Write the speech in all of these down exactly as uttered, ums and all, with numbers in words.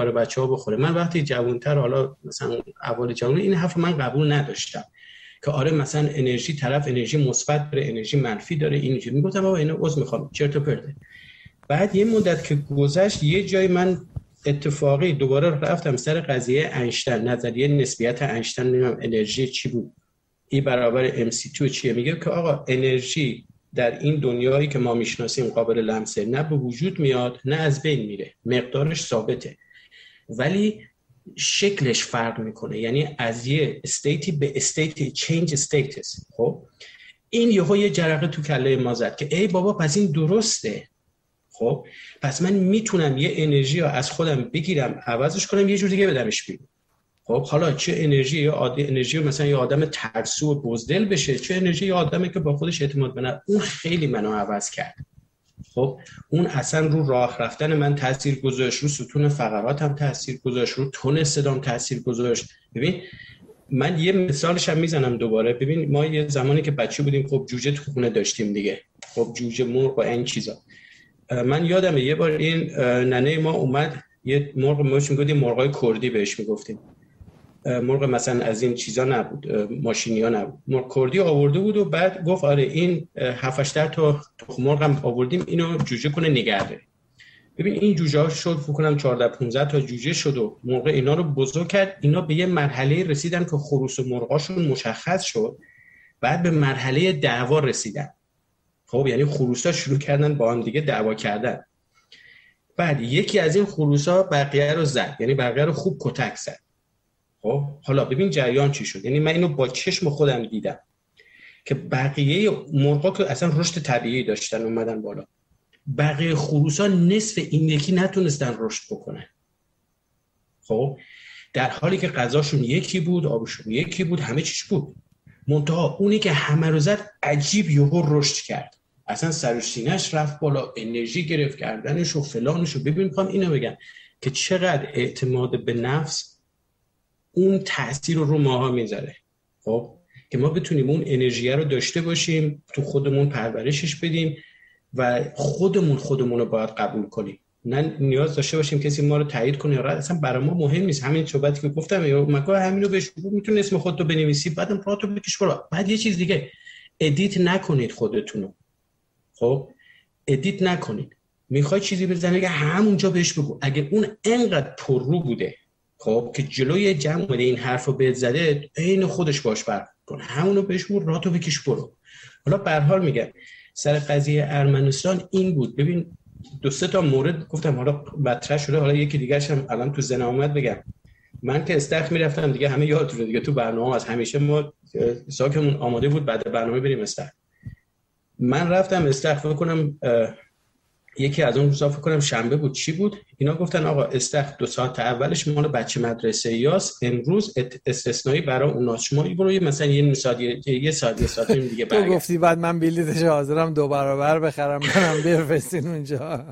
کار بچه‌ها بخوره. من وقتی جوان‌تر، حالا مثلا اول جوانی، این حرف من قبول نداشتم که آره مثلا انرژی، طرف انرژی مثبت داره، انرژی منفی داره، اینجوری میگفتم آقا اینو عذر میخوام چرت و پرته. بعد یه مدت که گذشت، یه جای من اتفاقی دوباره رفتم سر قضیه اینشتین، نظریه نسبیت اینشتین، نمیدونم انرژی چی بود، ای برابر ام سی تو چیه، میگه که آقا انرژی در این دنیایی که ما میشناسیم قابل لمسه، نه به وجود میاد نه از بین میره، مقدارش ثابته ولی شکلش فرق میکنه، یعنی از یه استیتی به استیتی چینج استیتس. خب این یهو یه جرقه تو کله ما زد که ای بابا پس این درسته. خب پس من میتونم یه انرژی رو از خودم بگیرم، عوضش کنم، یه جور دیگه بدمش بیرون. خب حالا چه انرژی، یا عادی انرژی مثلا یه آدم ترسو و بزدل بشه، چه انرژی یه آدمی که با خودش اعتماد به نفس. اون خیلی منو عوض کرد. خب اون اصلا رو راه رفتن من تاثیر گذاشت، رو ستون فقراتم تاثیر گذاشت، رو تون صدام تاثیر گذاشت. ببین من یه مثالش هم میزنم دوباره. ببین ما یه زمانی که بچه بودیم خب جوجه تو خونه داشتیم دیگه، خب جوجه، مرغ و این چیزا. من یادمه یه بار این ننه ما اومد یه مرغ، ما چون گفتیم مرغای کردی بهش میگفتیم، مرغ مثلا از این چیزا نبود، ماشینی ها نبود، مرغ کردی آورده بود و بعد گفت آره این هفت هشت تا تخم مرغ هم آوردیم، اینو جوجه کنه نگه داره. ببین این جوجه ها شد فکر کنم چهارده پانزده تا جوجه شد و مرغ اینا رو بزرگ کرد. اینا به یه مرحله رسیدن که خروس و مرغاشون مشخص شد، بعد به مرحله دعوا رسیدن. خب یعنی خروسا شروع کردن با هم دیگه دعوا کردن. بعد یکی از این خروسا بقیه رو زد، یعنی بقیه رو خوب کتک زد. خب حالا ببین جریان چی شد. یعنی من اینو با چشم خودم دیدم که بقیه مرغا که اصلا رشد طبیعی داشتن اومدن بالا، بقیه خروسا نصف این یکی نتونستن رشد بکنن. خب در حالی که غذاشون یکی بود، آبشون یکی بود، همه چیش بود، منتها اونی که همه رو زد عجیب یهو رشد کرد، اصلا سر و سینه‌اش رفت بالا، انرژی گرفت کردنش و فلانش. و ببین میخوام اینو بگم که چقدر اعتماد به نفس اون تأثیر رو رو ماها میذاره. خب که ما بتونیم اون انرژی رو داشته باشیم، تو خودمون پرورشش بدیم و خودمون خودمون رو باید قبول کنیم، نه نیاز داشته باشیم کسی ما رو تایید کنه. یا اصلا برای ما مهم نیست. همین صحبتی که گفتم، یا مگه همین رو بهش میتونی اسم خودتو بنویسی، بعدم راتو بکش برو. بعد یه چیز دیگه، ادیت نکنید خودتونو. خب ادیت نکنید. میخوای چیزی بزنی که همونجا بهش بگو. اگه اون انقدر پررو بوده خب که جلوی جمع اومده این حرفو بهت زده، عین خودش باش برخورد کن، همونو بهش بگو، راتو بکش برو. حالا به هر حال میگم سر قضیه ارمنستان این بود. ببین دو سه تا مورد گفتم، حالا مطرح شده، حالا یکی دیگه‌ش هم الان تو ذهنم اومد بگم. من که استخ میرفتم دیگه، همه یادتونه دیگه، تو برنامه از همیشه ما ساکمون آماده بود بعد برنامه بریم استخ. من رفتم استخ، فکر کنم یکی از اون روزا فکر کنم شنبه بود چی بود، اینا گفتن آقا استخ دو ساعت اولش مال بچه مدرسه یاس، امروز استثنایی برای اوناست، شما برو مثلا یه ساعت یه ساعت یه ساعت دیگه برگرد. تو گفتی بعد من بلیتش حاضرم دو برابر بخرم برام بفرستین اونجا.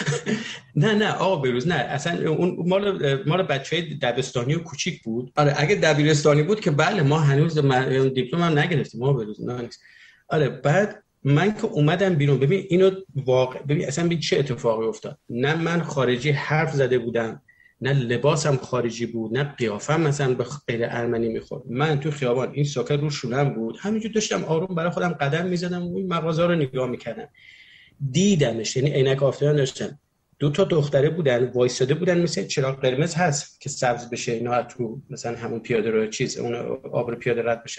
نه نه آقا بروز، نه اصلا اون مال مال بچهای دبستانی و کوچیک بود. آره اگه دبیرستانی بود که بله ما هنوز دیپلم هم نگرفتیم ما بروز نه. آره بعد من که اومدم بیرون، ببین اینو واقع ببین اصلا ببین چه اتفاقی افتاد. نه من خارجی حرف زده بودم، نه لباسم خارجی بود، نه قیافم مثلا به غیر ارمنی میخورد. من تو خیابان این ساکت رو شونم بود، همینجور داشتم آروم برای خودم قدم میزدم و این مغازه رو نگاه میکردم. دیدمش، یعنی عینک آفتابی داشتم، دو تا دختره بودن وایساده بودن مثل چراغ قرمز هست که سبز بشه اینا تو مثلا همون پیاده رو چیز اون آبر پیاده رد بشن.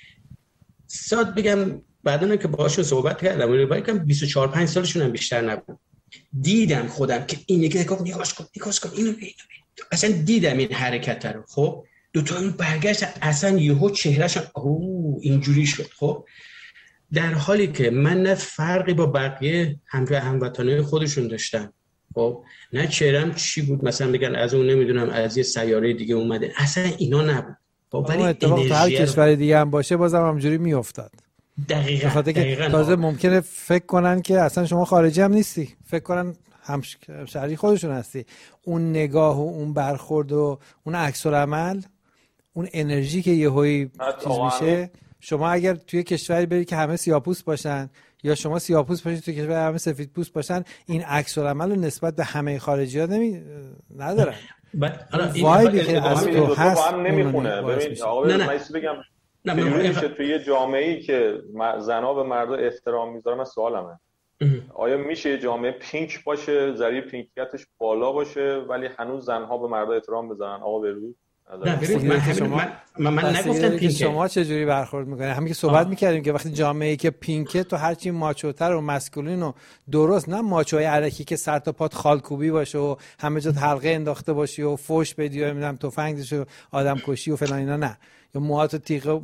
ساعت بگم بعدن که باهاشون صحبت کردم، اون رو بگم بیست و چهار پنج سالشون هم بیشتر نبود. دیدم خودم که این نگاه گفت نگاهش کن نگاهش کن اینو ببین، اصلا دیدم این حرکت رو. خب دو تا این برگشت، اصلا یهو چهرهش اوه اینجوری شد. خب در حالی که من نه فرقی با بقیه هموطنای خودشون داشتم، خب نه چهرم چی بود مثلا بگن از اون نمیدونم از یه سیاره دیگه اومده، اصلا اینا نبود. خب ولی اتفاق تو هر کشور دیگه هم باشه بازم همجوری میافتاد. دقیقاً بخاطر که تازه ممکنه فکر کنن که اصلا شما خارجی هم نیستی، فکر کنن همشهری خودشون هستی. اون نگاه و اون برخورد و اون عکس العمل، اون انرژی که یهویی چیز میشه. شما اگر توی کشوری بری که همه سیاه‌پوست باشن یا شما سیاه‌پوست باشید توی کشور همه سفیدپوست باشن، این عکس العمل رو نسبت به همه خارجی‌ها نمی ندارن. وایبی که از تو هست هم نمیخونه. ببین آقا من بگم چجوری میشه توی یه جامعه‌ای که زن‌ها به مردا احترام میذارن؟ من سوالمه آیا میشه یه جامعه پینک باشه، ذره پینکیتش بالا باشه، ولی هنوز زن‌ها به مردا احترام بزنن؟ آقا بروز نه ببین من شما من, من نگفتم پینکه. شما چه جوری برخورد میکنید؟ همین که صحبت میکردیم که وقتی جامعه‌ای که پینکه تو هرچی ماچوتر و مسکولین و درست، نه ماچوهای علکی که سر تا پات خالکوبی باشه و همه جا حلقه انداخته باشی و فوش بدی و نمیدونم تفنگ بزنی و آدم کشی و فلان اینا، نه، یا موهات تیغ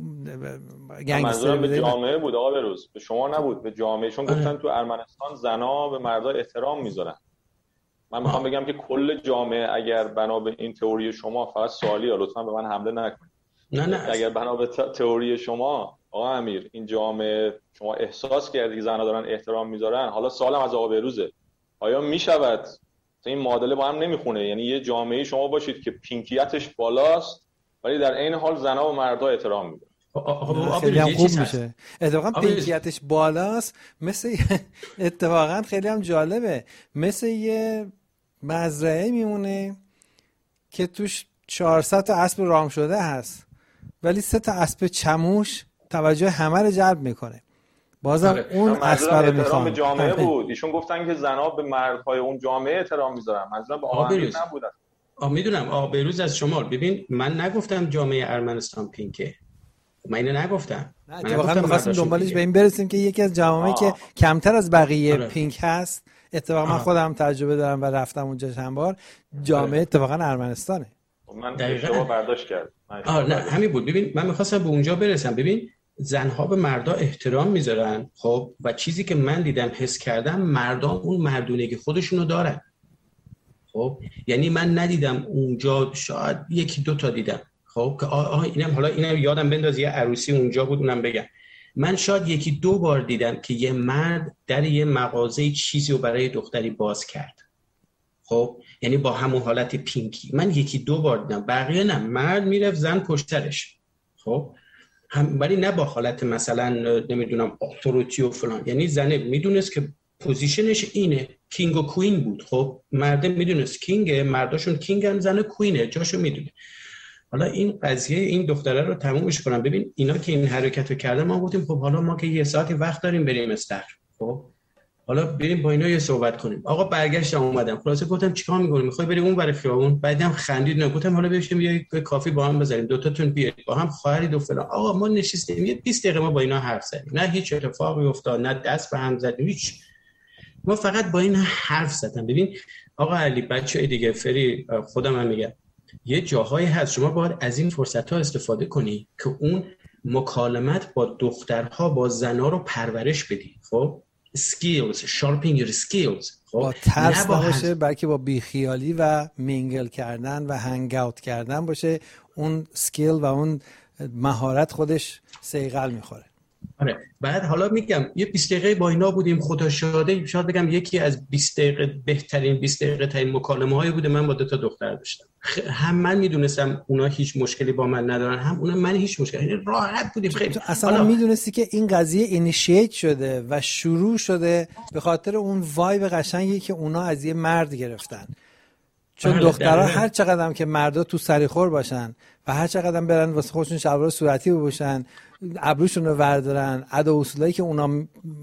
گنگستر به جامعه بود آقا بروز، به شما نبود، به جامعه. چون گفتن تو ارمنستان زنا به مردا احترام میذارن. من میخوام بگم که کل جامعه اگر بنا به این تئوری شما، فقط سوالی ها لطفا به من حمله نکنید، نه نه اگر بنا به تئوری شما آقا امیر این جامعه شما احساس کردی که زنا دارن احترام میذارن، حالا سوالم از آقا بروزه، آیا میشود این معادله با هم نمیخونه؟ یعنی یه جامعه شما باشید که پینکیتش بالاست ولی در عین حال زنا و مردا احترام میذارن. خیلی هم خوب میشه. اتفاقا پینکیتش بالاست، مثل اتفاقا خیلی هم جالبه، مثل یه مزرعه میمونه که توش چهارصد تا اسب رام شده هست ولی سه تا اسب چموش توجه همه رو جلب میکنه. بازم آره. اون اسب رو میخوام. به جامعه بود. ایشون گفتن که زنا به مردهای اون جامعه احترام میذارن. منظورم به آقا نبود. آ میدونم آقا بروز از شما. ببین من نگفتم جامعه ارمنستان پینکه، من اینو نگفتم. نه واقعا می‌خواستیم دنبالش به این برسیم که یکی از جوامعی که کمتر از بقیه آره. پینک هست، اتفاقا من خودم تجربه دارم و رفتم اونجا چند بار، جامعه اتفاقا ارمنستانه. من اشتباه برداشت کردم. آره نه همین بود. ببین من می‌خواستم به اونجا برسم. ببین زنها به مردا احترام میذارن، خب، و چیزی که من دیدم حس کردم مردا اون مردونگی خودشونو دارن. خب یعنی من ندیدم اونجا، شاید یکی دو تا دیدم، خب که آها اینم حالا اینم یادم بنداز یه عروسی اونجا بود اونم بگم. من شاید یکی دو بار دیدم که یه مرد در یه مغازه چیزی رو برای دختری باز کرد، خب یعنی با همون حالت پینکی. من یکی دو بار دیدم، بقیه نه. مرد میرفت زن پشترش، خب هم، ولی نه با حالت مثلا نمیدونم اتوریتی و فلان. یعنی زنه میدونست که پوزیشنش اینه، کینگ و کوین بود. خب مرد میدونست کینگه، مرداشون کینگن، زن کوینه، جاشو میدونه. حالا این قضیه این دختره رو تمومش کنم. ببین اینا که این حرکتو کردن، ما گفتیم خب حالا ما که یه ساعتی وقت داریم بریم استخر، خب حالا بریم با اینا یه صحبت کنیم. آقا برگشتم اومدم، خلاصه گفتم چیکار می‌کنی؟ می‌خوای بری اون ور خیابون؟ بعدم خندید، نه گفتم حالا بشیم یه کافی با هم بزنیم، دو تاتون بیاید با هم خواهرید و فلان. آقا ما نشستیم یه بیست دقیقه ما با اینا حرف زدیم، نه هیچ اتفاقی افتاد، نه دست به هم زدیم، هیچ. ما فقط با این حرف زدم. ببین آقا علی، بچه‌ای دیگه، فری، خودم هم میگم یه جاهایی هست شما باید از این فرصت‌ها استفاده کنی که اون مکالمت با دخترها با زن‌ها رو پرورش بدی. خب skills sharpening your skills، خب با ترس باشه، بلکه با بیخیالی و مینگل کردن و هنگ اوت کردن باشه. اون سکیل و اون مهارت خودش صیقل میخوره. آره بعد حالا میگم یه بیست دقیقه با اینا بودیم، خدا شاده شاید بگم یکی از بیست دقیقه بهترین بیست دقیقه ترین مکالمه هایی بوده من با دو تا دختر داشتم. هم من میدونستم اونا هیچ مشکلی با من ندارن، هم اونا من هیچ مشکلی، یعنی راحت بودیم خیلی. تو اصلا حالا... میدونستی که این قضیه اینیشییت شده و شروع شده به خاطر اون وایب قشنگی که اونا از یه مرد گرفتن. چون دخترها هر چقدر هم که مردا تو سریخور باشن و هر چقدر هم برن واسه خودشون شلوار صورتی بپوشن، ابروشون رو وردارن، ادا و اصولایی که اونا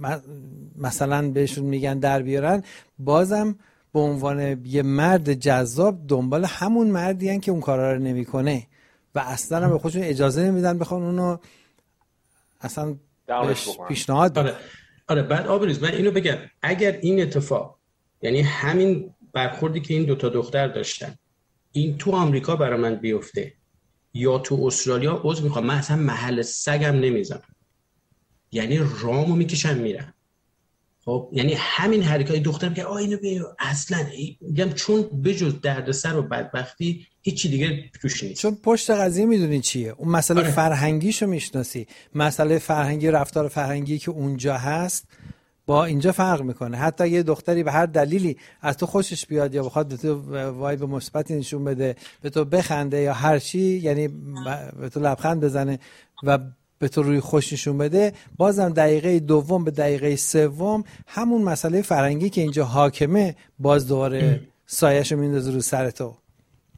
مثلا بهشون میگن در بیارن، بازم به عنوان یه مرد جذاب دنبال همون مردی هن که اون کارا رو نمیکنه و اصلا هم به خودشون اجازه نمیدن بخوان اونو اصلا پیشنهاد بدن. آره. آره بعد آبریز من اینو بگم، اگر این اتفاق، یعنی همین برخوردی که این دوتا دختر داشتن، این تو آمریکا برای من بیفته یا تو استرالیا، عذر میخوام من اصلا محل سگم نمیزنم، یعنی رامو میکشم میرم. خب یعنی همین حرکای دختر که آ اینو بیا اصلا میگم، چون بجز دردسر و بدبختی هیچی دیگه توش نیست. چون پشت قضیه میدونی چیه؟ اون مسئله آره. فرهنگیشو میشناسی، مسئله فرهنگی، رفتار فرهنگی که اونجا هست با اینجا فرق میکنه. حتی یه دختری به هر دلیلی از تو خوشش بیاد یا بخواد به تو وایب مثبتی نشون بده، به تو بخنده یا هر چی، یعنی به تو لبخند بزنه و به تو روی خوش نشون بده، بازم دقیقه دوم به دقیقه سوم همون مسئله فرهنگی که اینجا حاکمه باز دوباره سایه‌شو میندازه رو سر تو.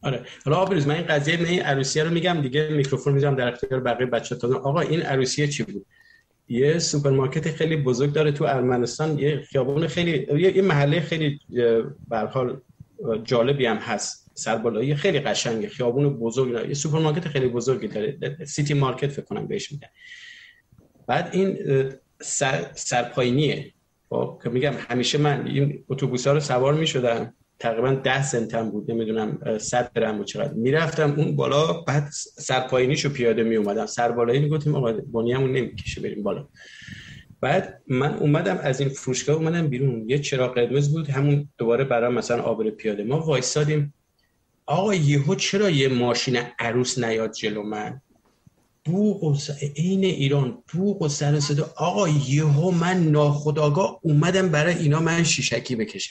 آره حالا آبروز من این قضیه نه این عروسیه رو میگم دیگه، میکروفون میذارم در اختیار بقیه بچه‌ها. آقا این عروسیه چی بود؟ یه سوپرمارکت خیلی بزرگ داره تو ارمنستان، یه خیابون خیلی یه محله خیلی به هر حال جالبی هم هست، سربالایی خیلی قشنگه، خیابون بزرگ داره، یه سوپرمارکت خیلی بزرگی داره، سیتی مارکت فکر کنم بهش میگن. بعد این سر سرپاینیه خب که میگم همیشه من این اتوبوس‌ها رو سوار میشدم، تقریبا ده سنتم بود، نمیدونم صد درهم و چقدر، میرفتم اون بالا، بعد سرپاینیشو پیاده می اومدم، سربالایی میگفتیم آقا بنیامون نمیکشه بریم بالا. بعد من اومدم از این فروشگاه اومدم بیرون، یه چراغ قرمز بود همون دوباره برای مثلا آبر پیاده، ما وایسادیم. آقا یهو چرا یه ماشین عروس نیاد جلو من؟ بوق و س... این ایران بوق و سر صدا. آقا یهو من ناخودآگاه اومدم برای اینا من شیشکی بکشم.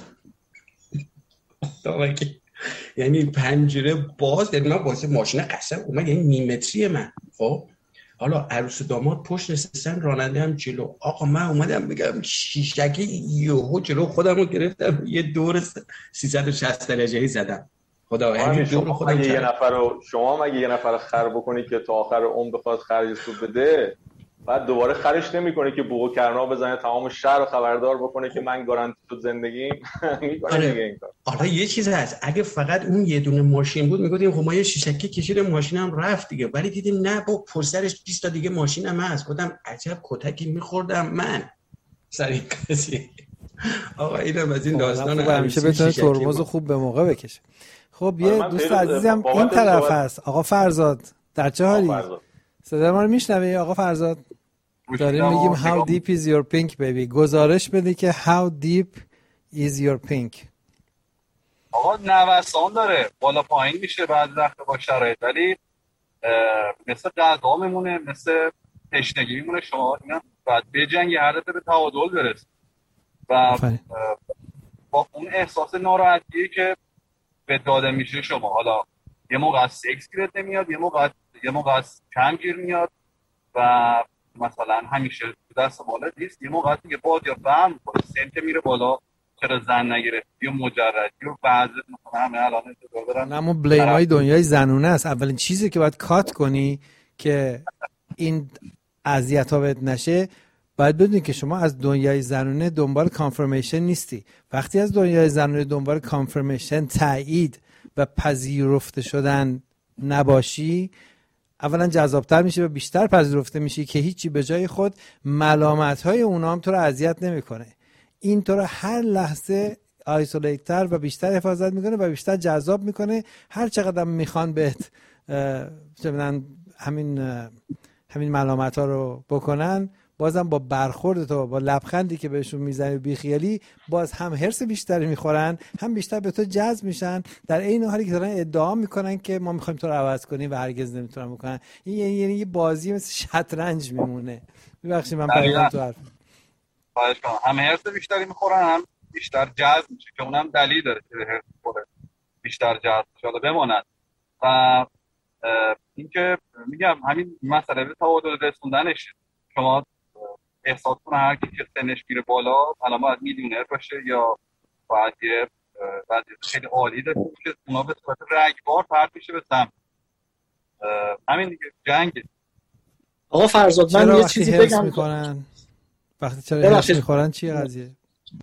یعنی پنجره باز، یعنی من واسه ماشین قشنگ اومد، یعنی نیم متری من. خب حالا عروس و داماد پشت نشستن، راننده هم جلو. آقا من اومدم بگم شیشکی یهو جلو خودم رو گرفتم، یه دور سیصد و شصت درجه‌ای زدم. خدا همین دور خودم. مگه یه نفر رو شما مگه یه نفر خر بکنی که تا آخر عمر بخواد خرج سود بده، بعد دوباره خرج نمی‌کنه که بوق و کرنا بزنه تمام شهر رو خبردار بکنه که من گارانتی تو زندگیم می‌کنه آره. دیگه این کار. حالا یه چیز هست، اگه فقط اون یه دونه ماشین بود میگفتیم خب ما یه شیشکی کشیدیم ماشینم رفت دیگه، ولی دیدیم نه با پشتش بیست تا دیگه ماشینم هست. گفتم عجب کتکی می‌خوردم من سر این قضیه. آقا اینم از این داستان همیشه بتونه ترمز خوب به موقع بکشه. خب یه دوست عزیزم این طرف هست، آقا فرزاد، در چه حالی؟ صدا ما رو میشنوی آقا فرزاد؟ داریم میگیم how deep is your pink baby. گزارش بدی که how deep is your pink. آقا نوسان داره، بالا پایین میشه بعد وقت با شرایط، ولی مثل غذا میمونه، مثل تشنگی میمونه. شما اینا بعد به جنگ هر دفعه به تعادل برسید و با اون احساس ناراحتی که به داده میشه شما، حالا یه موقع از سکس گیرت نمیاد، یه موقع یه موقع از کم گیر میاد و مثلا همیشه دست بالا نیست، یه موقع دیگه باد یا فهم میکنه سنت میره بالا، چرا زن نگیره یا مجردی و بعضی مثلا همه الان انتظار دارن. اما بلیم های دنیای زنونه است. اولین چیزی که باید کات کنی که این اذیت ها بهت نشه، باید بدونی که شما از دنیای زنونه دنبال کانفرمیشن نیستی. وقتی از دنیای زنونه دنبال کانفرمیشن، تایید و پذیرفته شدن نباشی، اولا جذابتر میشه و بیشتر پذیرفته میشی که هیچی به جای خود ملامت های اونا هم تو رو اذیت نمیکنه. این تو رو هر لحظه آیسولیت تر و بیشتر حفاظت میکنه و بیشتر جذاب میکنه. هر چقدر میخوان بهت همین همین ملامت ها رو بکنن، بازم با برخورد تو، با لبخندی که بهشون میزنی بیخیالی، باز هم حرص بیشتری میخورن، هم بیشتر به تو جذب میشن، در عین حالی که دارن ادعا میکنن که ما میخوایم تو رو عوض کنیم و هرگز نمیتونن بکنن. این یعنی یه بازی مثل شطرنج میمونه. ببخشید من پریدم تو حرف. خواهش کنم. هم حرص بیشتری میخورن، هم بیشتر جذب میشه که اونم دلیل داره که حرص میخوره بیشتر جذب میشه. حالا بماند و اینکه میگم همین مسئله به تعادل رسوندنش، شما احساس کنه هر کی که سنش میره بالا الان باید میلیونر باشه یا باید یه وضعیت خیلی عالی داشته باشه، اونا به صورت رگبار پرت میشه به سمت همین دیگه جنگ. آقا فرزاد من یه چیزی بگم میکنن وقتی چرا هرس میخورن چیه قضیه؟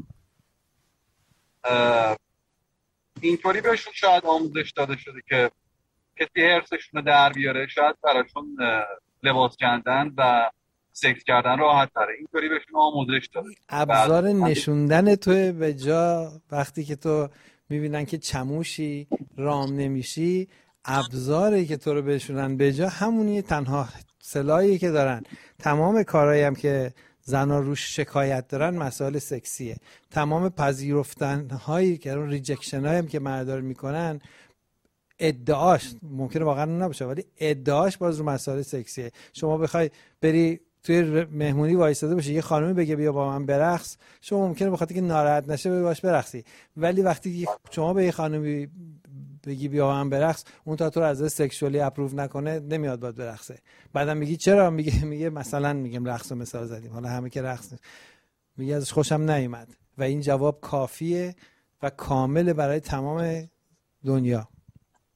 اینطوری بهشون شاید آموزش داده شده که کسی هرسشون رو در بیاره، شاید براشون لباس کندن و سکس کردن راحت تره. اینطوری بهشون آموزش داده. ابزار نشوندن توی به جا وقتی که تو میبینن که چموشی رام نمیشی، ابزاری که تو رو بشونن به جا همونیه، تنها سلاحی که دارن. تمام کارهایی هم که زنها روش شکایت دارن مسائل سکسیه. تمام پذیرفتن هایی که اون ریجکشن هایی هم که مردار میکنن، ادعاش ممکنه واقعا نباشه ولی ادعاش باز رو مسائل سکسیه. شما بخوای بری توی مهمونی وایساده باشی یه خانومی بگه بیا با من برقص، شما ممکنه بخاطر که ناراحت نشه بری باش برقصی، ولی وقتی شما به یه خانومی بگی بیا با من برقص، اون تا تو رو از سکشوالی اپروو نکنه نمیاد باید برقصه. بعدم میگی چرا؟ میگه میگه مثلا میگم رقص رو مثال زدیم، حالا همه که رقص میگه ازش خوشم نیومد و این جواب کافیه و کامله برای تمام دنیا.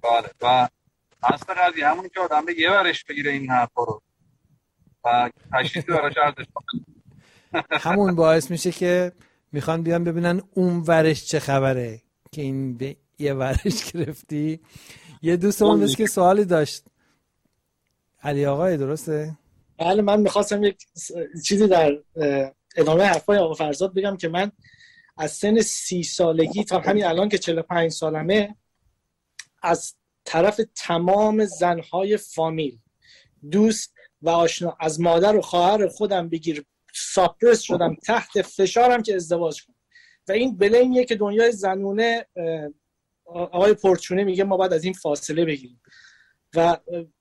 بله و اصل قضیه همونی که آدم به یه ورش بگیره این حرفا رو و تشخیص براش ارزش همون باعث میشه که میخوان بیان ببینن اون ورش چه خبره که این به یه ورش گرفتی. یه دوستمون مثل که سوالی داشت. علی آقای درسته؟ بله من میخواستم یک چیزی در ادامه حرفای آقا فرزاد بگم که من از سن سی سالگی تا همین الان که چهل و پنج سالمه از طرف تمام زنهای فامیل، دوست و آشنا، از مادر و خواهر خودم بگیر ساپرس شدم، تحت فشارم که ازدواج کنم و این بلینیه که دنیای زنونه آقای پورچونه میگه ما باید از این فاصله بگیریم و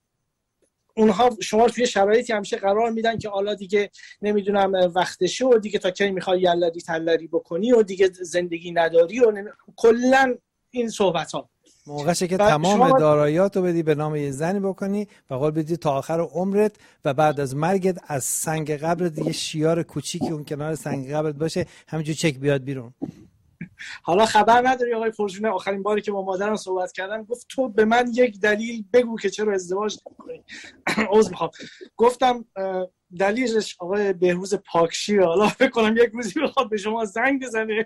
اونها شما توی شرایطی همیشه قرار میدن که حالا دیگه نمیدونم وقتشه و دیگه تا کی میخوای یلدی تلری بکنی و دیگه زندگی نداری و نمی... کلا این صحبت ها موقعشه که تمام داراییاتو بدی به نام یه زنی بکنی و قول بدی تا آخر عمرت و بعد از مرگت از سنگ قبرت یه شیار کوچیکی اون کنار سنگ قبرت باشه همینجور چک بیاد بیرون. حالا خبر نداری آقای پورچونه آخرین باری که با مادرم صحبت کردم گفت تو به من یک دلیل بگو که چرا ازدواج نمی‌کنی. عذر میخوام. گفتم دلیلش آقای بهروز پاکشی، حالا فکر کنم یک روزی بخواد به شما زنگ بزنه.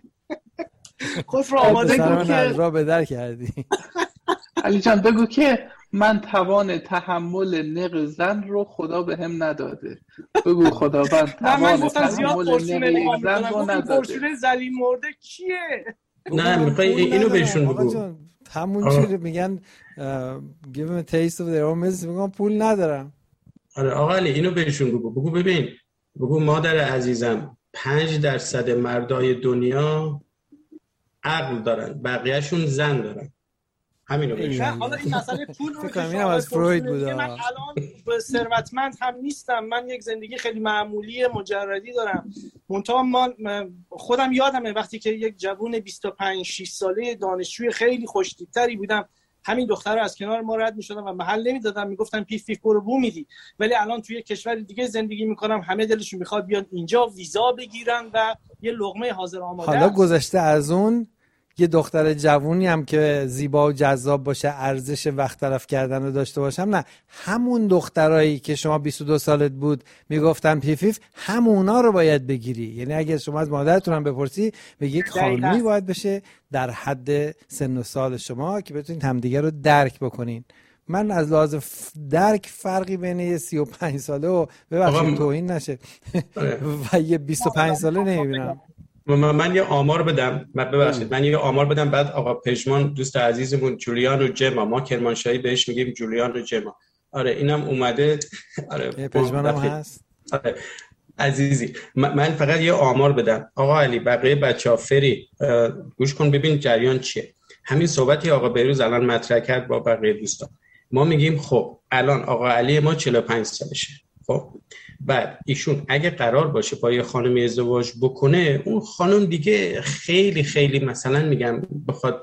خود رو آماده کن که را به در کردی. علی جان بگو که من توان تحمل نق زن رو خدا به هم نداده. بگو خداوند توان تحمل نق زن رو نداده. پورچونه ذلیل مرده کیه؟ نه میخوای اینو بهشون بگو. همون چیزی میگن give them a taste of their own medicine. میگن پول ندارم. آره آقا علی اینو بهشون بگو. بگو ببین بگو مادر عزیزم پنج درصد مردای دنیا عقل دارن، بقیه‌شون زن دارن. همینو بگم. حالا این مسئله پول رو فکر کنم از فروید بوده. من الان ثروتمند هم نیستم، من یک زندگی خیلی معمولی مجردی دارم. منتها من خودم یادمه وقتی که یک جوون بیست و پنج شش ساله دانشجوی خیلی خوش‌تیپ‌تری بودم، همین دخترها از کنار ما رد می‌شدن و محل نمی‌دادن، میگفتن پیف پیف برو بو میدی. ولی الان توی کشور دیگه زندگی می‌کنم، همه دلشون می‌خواد بیان اینجا ویزا بگیرن و یه لقمه حاضر آماده. حالا گذشته از اون یه دختر جوونی هم که زیبا و جذاب باشه، ارزش وقت تلف کردن رو داشته باشم، نه همون دخترایی که شما بیست و دو سالت بود میگفتن پیفیف، همونا رو باید بگیری. یعنی اگه شما از مادرتون هم بپرسی به یک خانمی باید بشه در حد سن و سال شما که بتونید همدیگه رو درک بکنین. من از لحاظ درک فرقی بین یه سی و پنج ساله و ببخشید توهین نشه و یه بیست و پنج ساله نمیبینم. من یه آمار بدم، من ببخشید من یه آمار بدم بعد آقا پژمان دوست عزیزمون جولیان و جما، ما کرمانشاهی بهش میگیم جولیان و جما. آره اینم اومده. آره پژمان هم هست. آره عزیزی من فقط یه آمار بدم. آقا علی بقیه بچه‌ها فری گوش کن ببین جریان چیه. همین صحبتی آقا بهروز الان مطرح کرد با بقیه دوستان. ما میگیم خب الان آقا علی ما چهل و پنج سالشه. خب بعد ایشون اگه قرار باشه با یه خانمی ازدواج بکنه، اون خانم دیگه خیلی خیلی مثلا میگم بخواد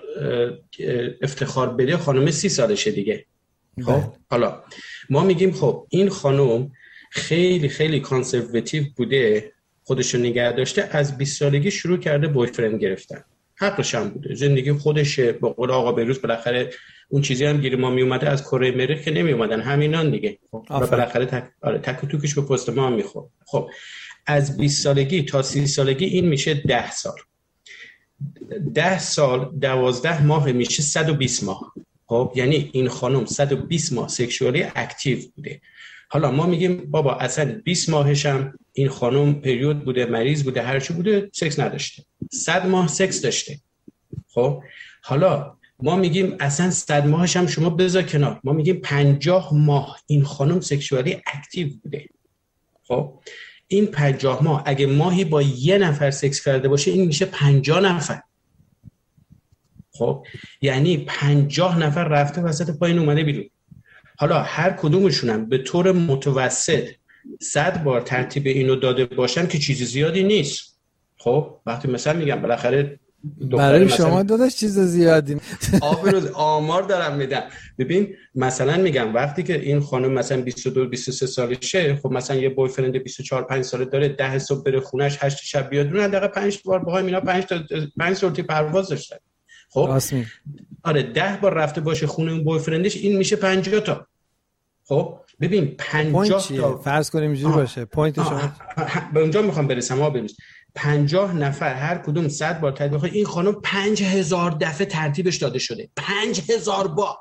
افتخار بده خانم سی سالشه دیگه. خب حالا ما میگیم خب این خانم خیلی خیلی کانسرواتیو بوده، خودشو نگه داشته، از بیست سالگی شروع کرده بویفرند گرفتن، حقش هم بوده، زندگی خودشه. با قول آقا بهروز بالاخره اون چیزی هم گیر ما می اومده از کره مریخ که نمی اومدن، همینان دیگه. و بالاخره تک آره تک و توکش به پست ما هم میخورد. خب از بیست سالگی تا سی سالگی این میشه ده سال. ده سال دوازده ماه میشه صد و بیست ماه. خب یعنی این خانم صد و بیست ماه سکشوالی اکتیو بوده. حالا ما میگیم بابا اصلا بیست ماهش هم این خانم پریود بوده، مریض بوده، هر چی بوده، سکس نداشته. صد ماه سکس داشته. خب حالا ما میگیم اصلا صد ماهش هم شما بذار کنار، ما میگیم پنجاه ماه این خانم سکشوالی اکتیو بوده. خب این پنجاه ماه اگه ماهی با یه نفر سکس کرده باشه این میشه پنجاه نفر. خب یعنی پنجاه نفر رفته وسط پایین اومده بیرون. حالا هر کدومشون هم به طور متوسط صد بار ترتیب اینو داده باشن که چیزی زیادی نیست. خب وقتی مثلا میگم بالاخره برای شما داداش چیز زیادی آفروز آمار دارم میدم. ببین مثلا میگم وقتی که این خانم مثلا بیست و دو بیست و سه سالشه، خب مثلا یه بوی فرند بیست و چهار پنج ساله داره، ده صبح بره خونش، هشت شب بیاد، اون حداقل پنج بار باهای اینا پنج تا پنج سورتی پرواز داشتن. خب آره ده بار رفته باشه خونه اون بویفرندش، این میشه پنجاه تا. خب ببین پنجاه تا فرض کنیم اینجوری باشه پوینت شما به اونجا میخوام برسم. ها ببین پنجاه نفر هر کدوم صد بار ترتیب بخواد، این خانم پنج هزار دفعه ترتیبش داده شده، پنج هزار بار.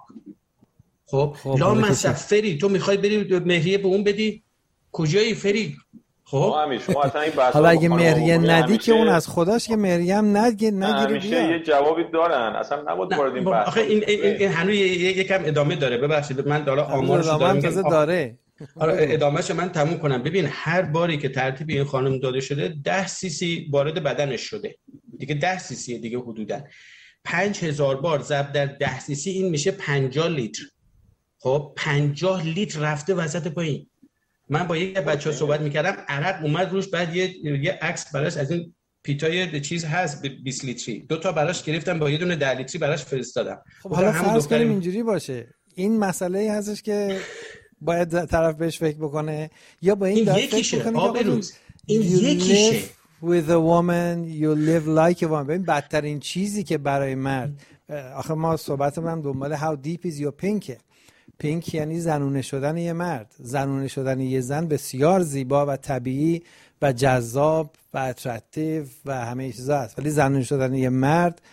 خب, خب لا مصرف فری تو میخوای بری مهریه به اون بدی، کجایی فری؟ خب حالا اگه مهریه ندی که اون از خداش که مهریه هم نگی نگیری بیا یه جوابی دارن، اصلا نبود وارد این بحث. آخه این این هنوز یکم ادامه داره. ببخشید من حالا آمارش دارم تازه داره. آره ادامهش من تموم کنم. ببین هر باری که ترتیب این خانم داده شده ده سی سی وارد بدنش شده دیگه، ده سی سی دیگه حدودا پنج هزار بار ضرب در ده سی سی این میشه پنجاه لیتر. خب پنجاه لیتر رفته وسط پایین. من با یک بچه‌ها صحبت میکردم، عرق اومد روش، بعد یه یه عکس براش از این پیتای چیز هست بیست لیتری دو تا براش گرفتم، با یه دونه ده لیتری براش فرستادم. خب حالا فرض کنیم اینجوری باشه، این مسئله هستش که باید طرف بهش فکر بکنه یا با این این یکیشه آب روز این یکیشه with a woman you live like a woman. ببین بدترین چیزی که برای مرد، آخه ما صحبتمون هم دنبال how deep is your pink. پینک یعنی زنونه شدن یه مرد. زنونه شدن یه زن بسیار زیبا و طبیعی و جذاب و اترکتیو و همه چیزا هست، ولی زنونه شدن یه مرد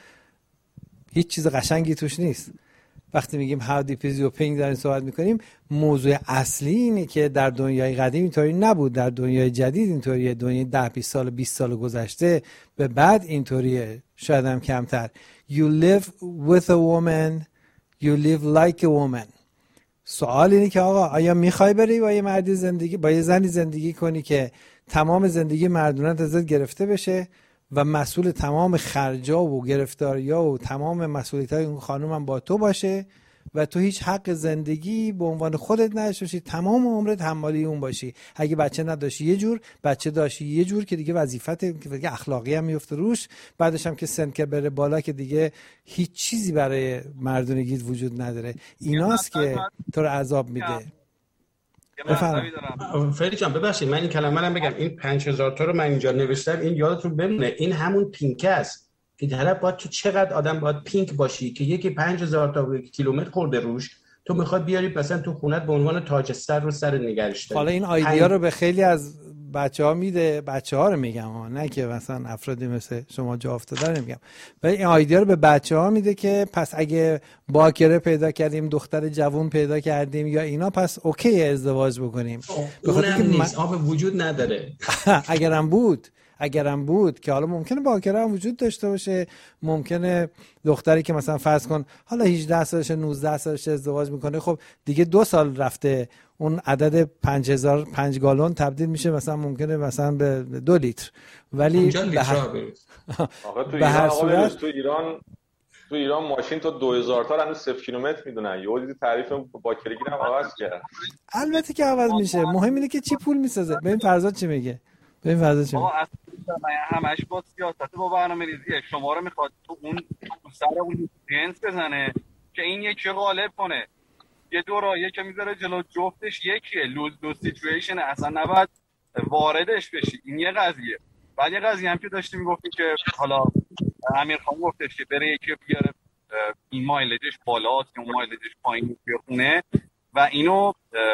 هیچ چیز قشنگی توش نیست. وقتی میگیم how deep is your pink داریم صحبت میکنیم، موضوع اصلی اینه که در دنیای قدیم اینطوری نبود، در دنیای جدید اینطوریه، دنیای ده بیست سال بیست سال گذشته به بعد اینطوریه، شاید هم کمتر. You live with a woman you live like a woman. سوال اینه که آقا آیا میخوای بری با یه مردی زندگی با یه زنی زندگی کنی که تمام زندگی مردونت ازت گرفته بشه و مسئول تمام خرجا و گرفتاریا و تمام مسئولیت‌های اون خانم هم با تو باشه و تو هیچ حق زندگی به عنوان خودت نداشته باشی، تمام عمرت حمالی اون باشی؟ اگه بچه نداشتی یه جور، بچه داشتی یه جور که دیگه وظیفت که دیگه اخلاقی هم میفته روش، بعدش هم که سن که بره بالا که دیگه هیچ چیزی برای مردونگیت وجود نداره. ایناست که تو رو عذاب میده. بفرمایید. فری جان ببخشید من این کلمه رو بگم، این پنج هزار تا رو من اینجا نوشتم، این یادتون بمونه این همون پینک است که طرف باید تو چقدر آدم باید پینک باشی که یکی پنج هزار تا کیلومتر خورده روش، تو میخواد بیاری مثلا تو خونت به عنوان تاج سر رو سر نگرش داری. حالا این ایده رو به خیلی از بچه‌ها میده، بچه‌ها رو میگم ها، نه که مثلا افرادی مثل شما جا افتاده رو میگم، ولی این ایده رو به بچه‌ها میده که پس اگه باکره پیدا کردیم، دختر جوان پیدا کردیم یا اینا، پس اوکی ازدواج بکنیم. اونم نیست، آب وجود نداره. اگرم بود اگرم بود که حالا ممکنه باکره هم وجود داشته باشه، ممکنه دختری که مثلا فرض کن حالا هجده سالشه نوزده سالشه ازدواج میکنه، خب دیگه دو سال رفته، اون عدد پنج هزار پنج گالون تبدیل میشه مثلا ممکنه مثلا به دو لیتر، ولی به هر, به هر صورت تو ایران تو ایران ماشین تو دو هزار تا هنوز صفر کیلومتر میدونن، یهو دیدی تعریف باکرگی هم عوض کرد. البته که عوض میشه، مهم اینه که چی پول میسازه. ببین فرزاد چی میگه، ببین فرزاد چی میگه. همش با سیاست با برنامه‌ریزی شما رو میخواد تو اون تو سر اون جنس بزنه که این یکی غالب کنه، یه دوراییه که میذاره جلو جفتش یکیه، لوز لوز سیچویشن، اصلا نباید واردش بشی. این یه قضیه. بعد یه قضیه هم که داشتی میگفتی که حالا امیر خان گفتش که بره یکی بیاره این مایلجش بالاست که اون مایلجش پایین بخونه و اینو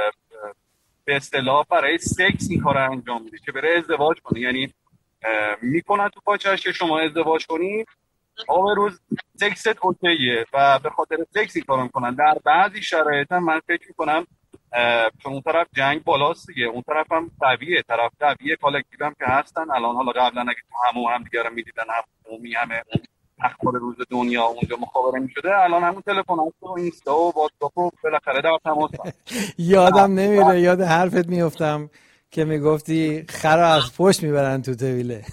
به اصطلاح برای سکس این کار انجام میده که بره ازدواج کنه، یعنی میکنن تو پاچش که شما ازدواج کنی آب روز سکست اوکیه و به خاطر سکس این کار میکنن. در بعضی شرایط هم من فکر میکنم چون اون طرف جنگ بالاست دیگه، اون طرف هم قویه، طرف قویه، کالکتیو هم که هستن الان. حالا قبلا اگه تو همون هم دیگه رو میدیدن، همومی همه اخبار روز دنیا اونجا مخابره میشده، الان همون تلفن‌ها و اینستا و واتساپ و بالاخره در تماس. یادم نمیره، یاد حرفت میافتم که میگفتی خرا از پشت میبرن تو طویله.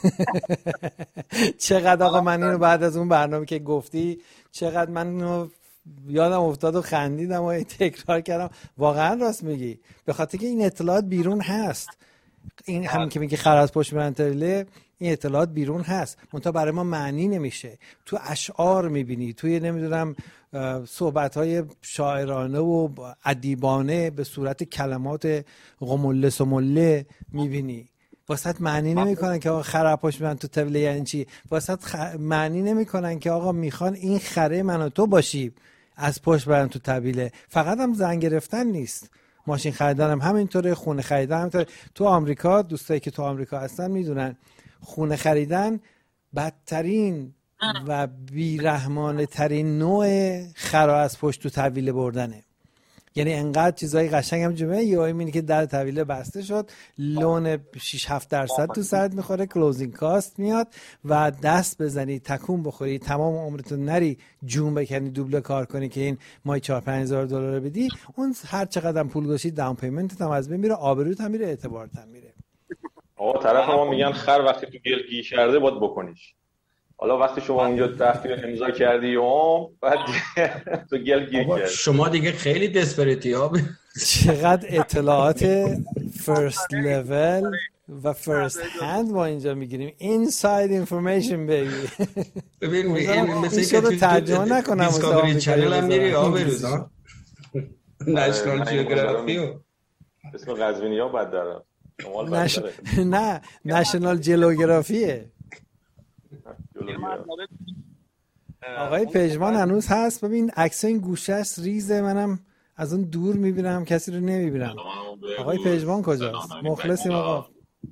چقدر آقا من اینو بعد از اون برنامه که گفتی چقدر من اینو یادم افتاد و خندیدم و تکرار کردم. واقعا راست میگی، به خاطر که این اطلاعات بیرون هست. این همین که میگی خرا از پشت میبرن طویله، این اطلاعات بیرون هست، منتها برای ما معنی نمیشه. تو اشعار میبینی، توی نمیدونم صحبت‌های شاعرانه و ادیبانه به صورت کلمات قمله سمله میبینی. واسط معنی نمیکنن که آقا خر پشت من تو طبله یعنی چی. واسط خ... معنی نمیکنن که آقا میخوان این خره من و تو باشی از پشت برن تو طبیله. فقط هم زن گرفتن نیست، ماشین خریدن هم همینطوره، خونه خریدن هم همینطوره. تو آمریکا، دوستایی که تو آمریکا هستن میدونن خونه خریدن بدترین و بیرحمانه ترین نوع خرا از پشت تو طویله بردنه. یعنی انقدر چیزای قشنگ هم جمعه یه میبینی که در طویله بسته شد، لون شش هفت درصد تو سرت میخوره، کلوزینگ کاست میاد و دست بزنی تکون بخوری تمام عمرتون نری جون بکنی دوبله کار کنی که این مای چهار پنج هزار دلار بدی. اون هر چقدر پول گذاشتی داون پیمنتت هم از بین میره، آبروت هم میره، اعتبارت هم میره. آقا طرف ما میگن خر وقتی تو گل گی کرده باید بکنیش. حالا وقتی شما اونجا دفتر امضا کردی و بعد تو گل گیر کردی، شما دیگه خیلی دسپریتی ها. چقدر اطلاعات فرست لول و فرست هند ما اینجا میگیریم. اینساید اینفورمیشن بیبی. ببین این مثل که ترجمه نکنم دیسکاوری چنل هم میری آب روز ها، نشنال جیوگرافی و اسم قزوینی ها بد داره. نه نشنال جلوگرافیه. آقای پژمان هنوز هست؟ ببین عکس این گوشه است ریزه، منم از اون دور میبینم کسی رو نمیبینم. آقای پژمان کجاست؟ مخلصیم آقا.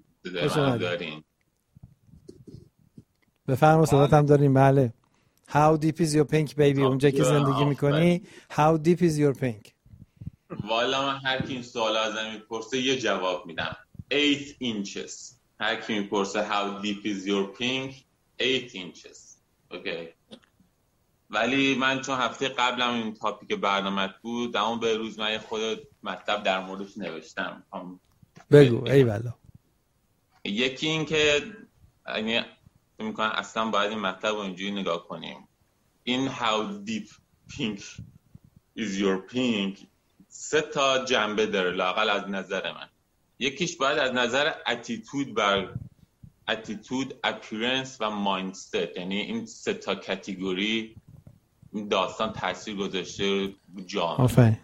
بفرما صدات هم داریم. بله. How deep is your pink baby؟ اونجا که زندگی میکنی How deep is your pink؟ والا من هر کی این سوال ازم میپرسه یه جواب میدم. eight inches. هر کی میپرسه How deep is your pink؟ eight inches. اوکی. ولی من چون هفته قبلم این تاپیک برنامه بود، اون به روز من خود مطلب در موردش نوشتم. بگو ای والا. یکی این که یعنی فکر می‌کنم اصلا باید این مطلب رو اینجوری نگاه کنیم. این how deep pink is your pink سه تا جنبه داره لااقل از نظر من. یکیش باید از نظر اتیتود بر اتیتود، اپیرنس و مایندست، یعنی این سه تا کاتگوری این داستان تاثیر گذاشته جامعه.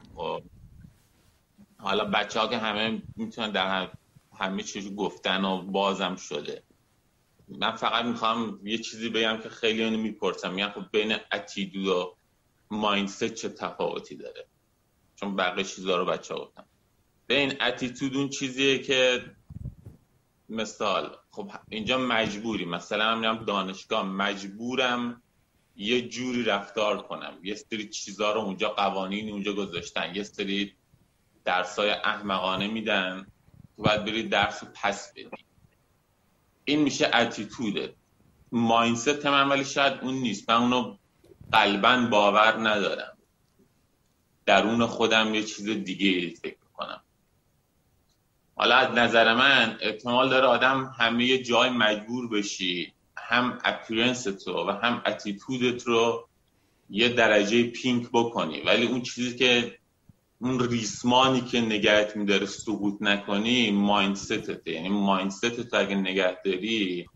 حالا بچه‌ها که همه میتونن در هم همه چیزو گفتن و بازم شده. من فقط میخوام یه چیزی بگم که خیلی اونو میپرسم، میگم خب بین اتیتود و مایندست چه تفاوتی داره؟ چون بقیه چیزا رو بچه‌ها گفتن. بین اتیتود اون چیزیه که مثال خب اینجا مجبوری، مثلا من میرم دانشگاه مجبورم یه جوری رفتار کنم، یه سری چیزا رو اونجا قوانین اونجا گذاشتن، یه سری درسای احمقانه میدن تو باید بری درس رو پس بدی. این میشه اتیتوده. مایندست من ولی شاید اون نیست، من اونو قلباً باور ندارم، درون خودم یه چیز دیگه فکر کنم. حالا از نظر من احتمال داره آدم همه جای مجبور بشی هم اپیرنس تو و هم اتیتودت رو یه درجه پینک بکنی، ولی اون چیزی که اون ریسمانی که نگهت میداره سقوط نکنی مایندستته. یعنی مایندستت تو اگه نگه داری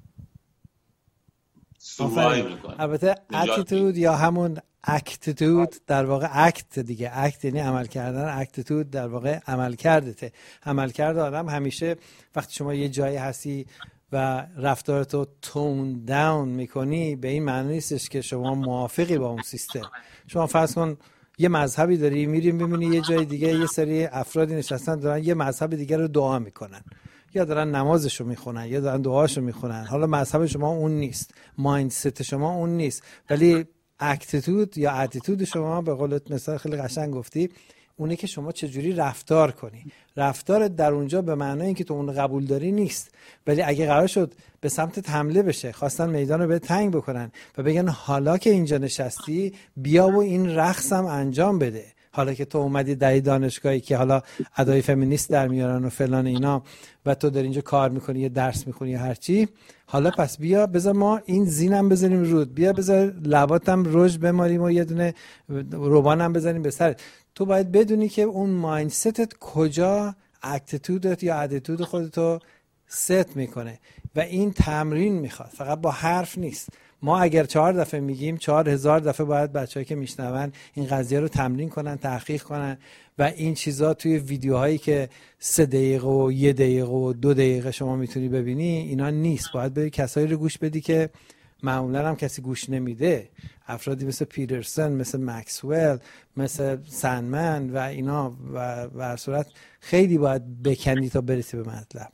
سوای میکنی. البته اتیتود یا همون اکتیتود در واقع اکت دیگه، اکت یعنی عمل کردن، اکتیتود در واقع عمل کردته. عمل کرده آدم همیشه وقتی شما یه جایی هستی و رفتارتو تون داون میکنی به این معنی نیستش که شما موافقی با اون سیستم. شما فرض کن یه مذهبی داری، میریم ببینی یه جای دیگه یه سری افرادی نشستن دارن یه مذهب دیگه رو دعا میکنن، یا دارن نمازشو میخونن یا دارن دعاشو میخونن. حالا مذهب شما اون نیست، مایندست شما اون نیست، ولی اکتیتود یا اتیتود شما به قولت مثلا خیلی قشنگ گفتی اونه که شما چجوری رفتار کنی. رفتارت در اونجا به معنای اینکه تو اون قبول داری نیست، ولی اگه قرار شد به سمتت حمله بشه، خواستن میدان رو به تنگ بکنن و بگن حالا که اینجا نشستی بیا و این رقص هم انجام بده، حالا که تو اومدی در دانشگاهی که حالا ادای فمینیست در میارن و فلان اینا و تو در اینجا کار میکنی یا درس میخونی یا هرچی، حالا پس بیا بذار ما این زینم بزنیم رود، بیا بذار لباتم رژ بماریم و یه دونه روبانم بزنیم به سرت. تو باید بدونی که اون مایندستت کجا اکتیتودت یا اتیتود خودتو ست میکنه و این تمرین میخواد، فقط با حرف نیست. ما اگر چهار دفعه میگیم چهار هزار دفعه باید بچه‌ها که میشنون این قضیه رو تمرین کنن، تحقیق کنن و این چیزا توی ویدیوهایی که سه دقیقه و یه دقیقه و دو دقیقه شما میتونی ببینی اینا نیست. باید بری کسایی رو گوش بدی که معمولا هم کسی گوش نمیده، افرادی مثل پیترسن، مثل مکسول، مثل سندمن و اینا و به هر صورت خیلی باید بکنی تا برسی به مطلب.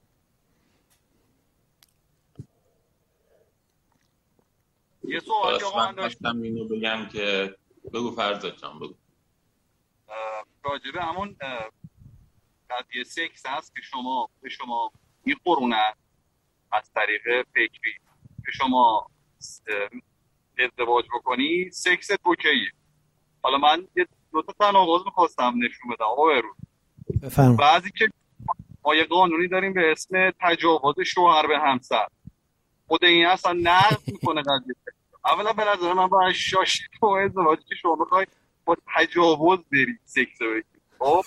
یه سوال که من داشتم اینو بگم که بگو فرزاد جان بگو. راجبه همون قضیه سکس هست که شما به شما میخورونن از طریق فکری که شما ازدواج بکنی سکست اوکیه. حالا من یه دو تا تناقض میخواستم نشون بدم آقا برو. بفرم. بعضی که ما یه قانونی داریم به اسم تجاوز شوهر به همسر، خود این اصلا نقض میکنه قضیه. اولا به نظر من باید شاشی تو ازدواجی که شما بخوای با تجاوز برید سکس بگید. خب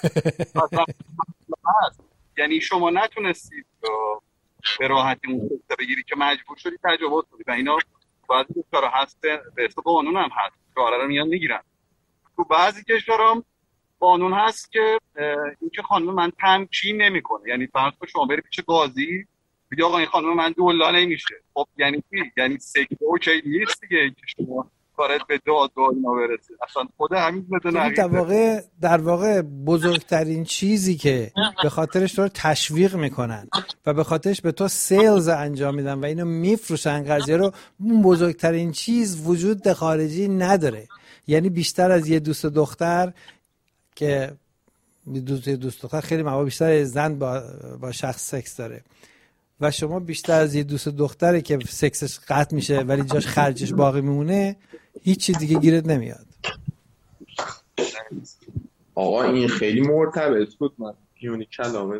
یعنی شما نتونستید به راحتی اون سکس بگیری که مجبور شدی تجاوز کنی و اینا بعضی کشورها هست به اسم قانون هم هست شوهرها رو میان میگیرن. تو بعضی کشورها هم قانون هست که اینکه خانم من تمکین نمیکنه، یعنی فرض کن شما بری پیش قاضی بگی آقا این خانم من دولا نمیشه. خب یعنی چی؟ یعنی سکس اوکی نیست دیگه که شما کارت به دادگاه اینا برسه. اصلا خود همین بدون در واقع در واقع بزرگترین چیزی که به خاطرش تو رو تشویق میکنن و به خاطرش به تو سیلز انجام میدن و اینو میفروشن قضیه رو، اون بزرگترین چیز وجود خارجی نداره. یعنی بیشتر از یه دوست دختر که دوست دوست دختر خیلی مواقع بیشتر زن با با شخص سکس داره و شما بیشتر از یه دوست دختری که سکسش قطع میشه ولی جاش خرجش باقی میمونه، هیچ چیز دیگه گیرت نمیاد. آقا این خیلی مرتبط بود. من پیونی کلامه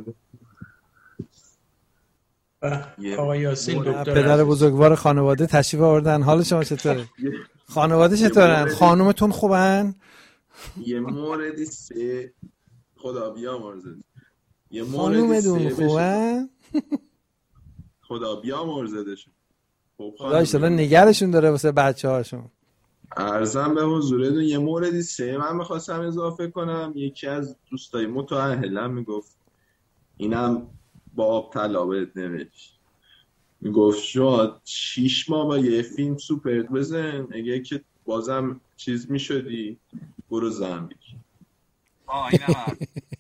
آقا یاسین دکتر پدر بزرگوار خانواده تشریف آوردن. حال شما چطوره؟ خانواده چطورن؟ خانومتون خوبن؟ یه موردی سه خدا بیامرزه. یه خانومتون خوبن؟ خدا بیامرزدشون. خدا ایشالا نگرشون داره واسه بچه هاشون. عرضم به حضورتون یه موردی سه من میخواستم اضافه کنم. یکی از دوستای متأهلم میگفت اینم با آب طلابت نوشت، میگفت شاد شیش ماه با یه فیلم سوپر بزن اگه که بازم چیز میشدی برو زن بگی. آه اینم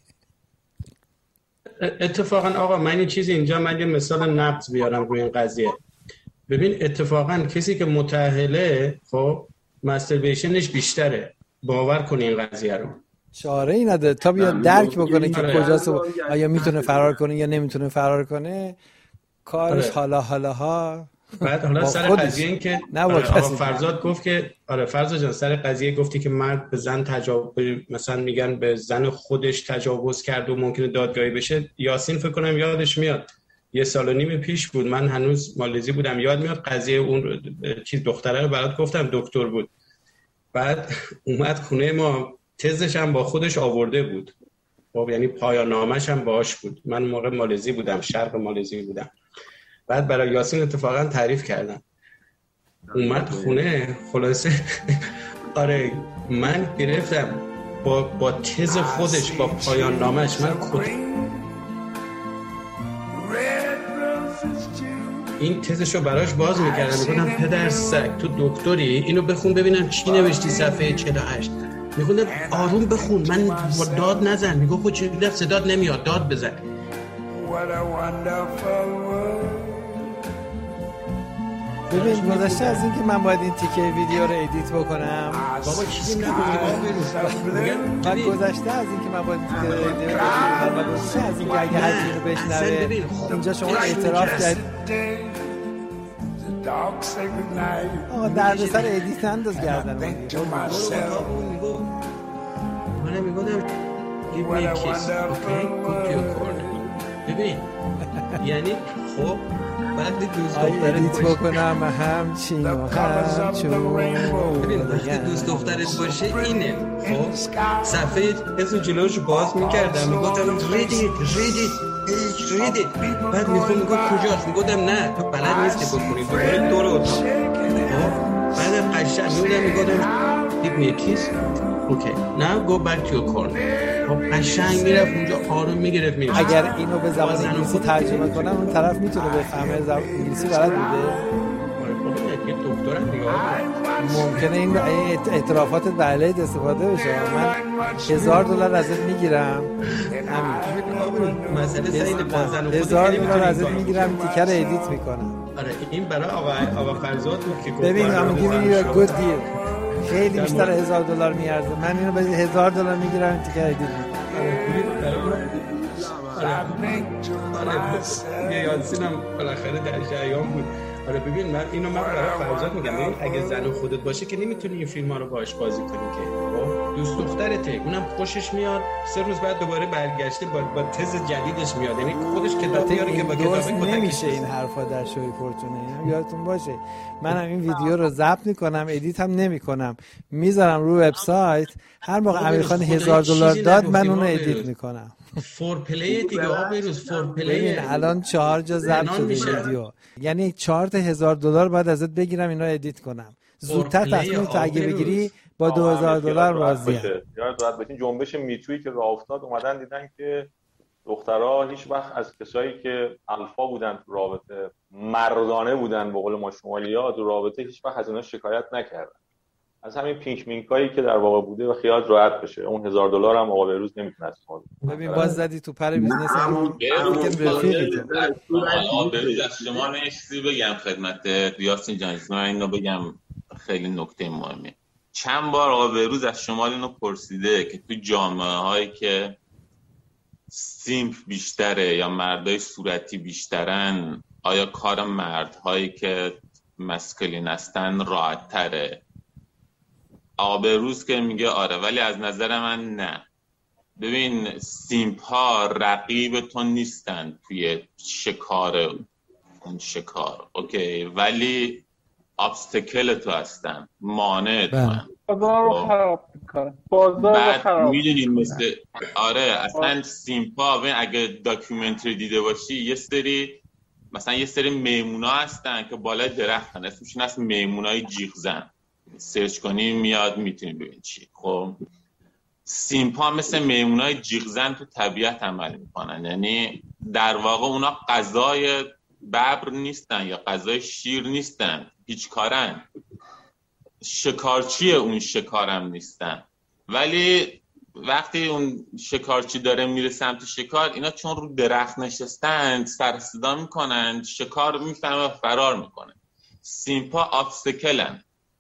اتفاقا آقا من این چیزی اینجا من یه مثال نبض بیارم روی این قضیه. ببین اتفاقا کسی که متأهله خب ماستربیشنش بیشتره، باور کنی این قضیه رو. چاره ای نداره تا بیاد درک بکنه که کجاست، آیا میتونه فرار کنه یا نمیتونه فرار کنه، کارش حالا حالا ها. بعد حالا سر قضیه این که آره فرزاد گفت که آره فرزاد جان سر قضیه گفتی که مرد به زن تجاوز مثلا میگن به زن خودش تجاوز کرد و ممکنه دادگاهی بشه. یاسین فکر کنم یادش میاد یه سال و نیم پیش بود، من هنوز مالزی بودم، یاد میاد قضیه اون چیز دختره رو برات گفتم، دکتر بود. بعد اومد خونه ما، تزش هم با خودش آورده بود، خب یعنی پایان نامش هم باهاش بود. من موقع مالزی بودم، شرق مالزی بودم. بعد برای یاسین اتفاقا تعریف کردم، اومد خونه خلاصه آره من گرفتم با با تز خودش با پایان نامش من خود این تزشو براش باز میکردم، میگفتم پدر سگ تو دکتری اینو بخون ببینم چی نوشتی صفحه چهل و هشت. میگفتم آروم بخون، من با داد نزن. میگفت خود چه دیدم صداد نمیاد، داد بزن. ببین گذشته از این که من باید این تیکه ویدیو رو ادیت بکنم بابا چیزی نگفتی بعد گذشته از این که من باید این تیکه ویدیو رو ادیت بکنم، گذشته از این که اگه هر چیزی رو بشنوه اینجا شما اعتراف کرد آقا درد سر ادیت انداز گردن من میگودم give me a kiss okay put your corner. ببین یعنی خب بعد دوست دخترت ادیت بکنم همچین و همچون ببین وقتی دوست دخترت باشه اینه صفحه اسم جلوش باز میکردم میگفتم ریدیت ریدیت ریدیت بعد میخوام میگفت کجاست میگفتم نه تو بلد نیستی بکنی دوباره دور اتاق بعد قشنگ میبودم میگفتم give me a kiss okay now go back to your corner خب قشنگ میرفت اونجا آروم میگرفت میرفت. اگر اینو به زبان انگلیسی ترجمه کنم اون طرف میتونه بفهمه زبان انگلیسی بلد بوده؟ یه دکترم دیگه ممکنه این اعترافات بلد استفاده بشه. من هزار دلار ازت میگیرم همین مسئله سعید بازن هزار دلار ازت میگیرم تیکر ادیت میکنم. آره این برای آقا آقا فرزاد بود که ببین I'm giving you a good deal خیلی بیشتر هزار دلار میارزه. من اینو به هزار دلار میگیرم تیکر ادیت میکنم. آره یاسینم بالاخره در جریان بود. آره ببین من اینو من برای فرزاد میگم ببین اگه زن خودت باشه که نمیتونی این فیلم‌ها رو باهاش بازی کنی که خب دوست دخترته اونم خوشش میاد سه روز بعد دوباره برگشته با, با تز جدیدش میاد یعنی خودش کتاب میاره که با کتاب نمیشه این حرفا در شوی فورتونه. یادتون باشه من هم این ویدیو رو ضبط میکنم ادیت هم نمیکنم میذارم رو وبسایت هر موقع امیرخان هزار دلار داد من اونو ادیت میکنم. فور پلی دیگه آقا بیروز فور پلی الان چهار جا ضبط شده ویدیو یعنی چهار تا هزار دلار بعد ازت بگیرم اینا ادیت کنم. زودتر تصمیم تو اگه بگیری با دو هزار دلار راضیه. یاد راحت باشین جنبش میتویی که راه افتاد اومدن دیدن که دخترها هیچ وقت از کسایی که الفا بودن تو رابطه مردانه بودن به قول ما شمالیا تو رابطه هیچ وقت از اینا شکایت نکردن. از همین پینک مینکایی که در واقع بوده و خیال راحت بشه اون هزار دلار هم آقا بهروز نمیتونه استفاده کنه. ببین باز زدی تو پر بیزنس همون که رفیقی تو آقا بهروز از شما من چیزی بگم خدمت یاسین جان من اینو بگم خیلی نکته مهمه. چند بار آقا بهروز از شما اینو پرسیده که تو جامعه هایی که سیمپ بیشتره یا مردای صورتی بیشترن آیا کار مردهایی که مسکلین هستن راحت تره؟ آقا بهروز که میگه آره ولی از نظر من نه. ببین سیمپ ها رقیب تو نیستن توی شکار اون شکار اوکی ولی ابستکل تو هستن مانع تو هستن. بازار رو خراب میکنه بازار رو خراب میدونی مثل آره اصلا سیمپ ها ببین اگه داکیومنتری دیده باشی یه سری مثلا یه سری میمونا هستن که بالای درختن اسمشون هست میمونای جیغ زن سرچ کنی میاد میتونی ببین چی. خب سیمپا مثل میمونای جیغزن تو طبیعت عمل میکنن یعنی در واقع اونا غذای ببر نیستن یا غذای شیر نیستن هیچ کارن شکارچی اون شکارم نیستن ولی وقتی اون شکارچی داره میره سمت شکار اینا چون رو درخت نشستن سر صدا میکنن شکار میفهمه فرار میکنه. سیمپا ابستکلن.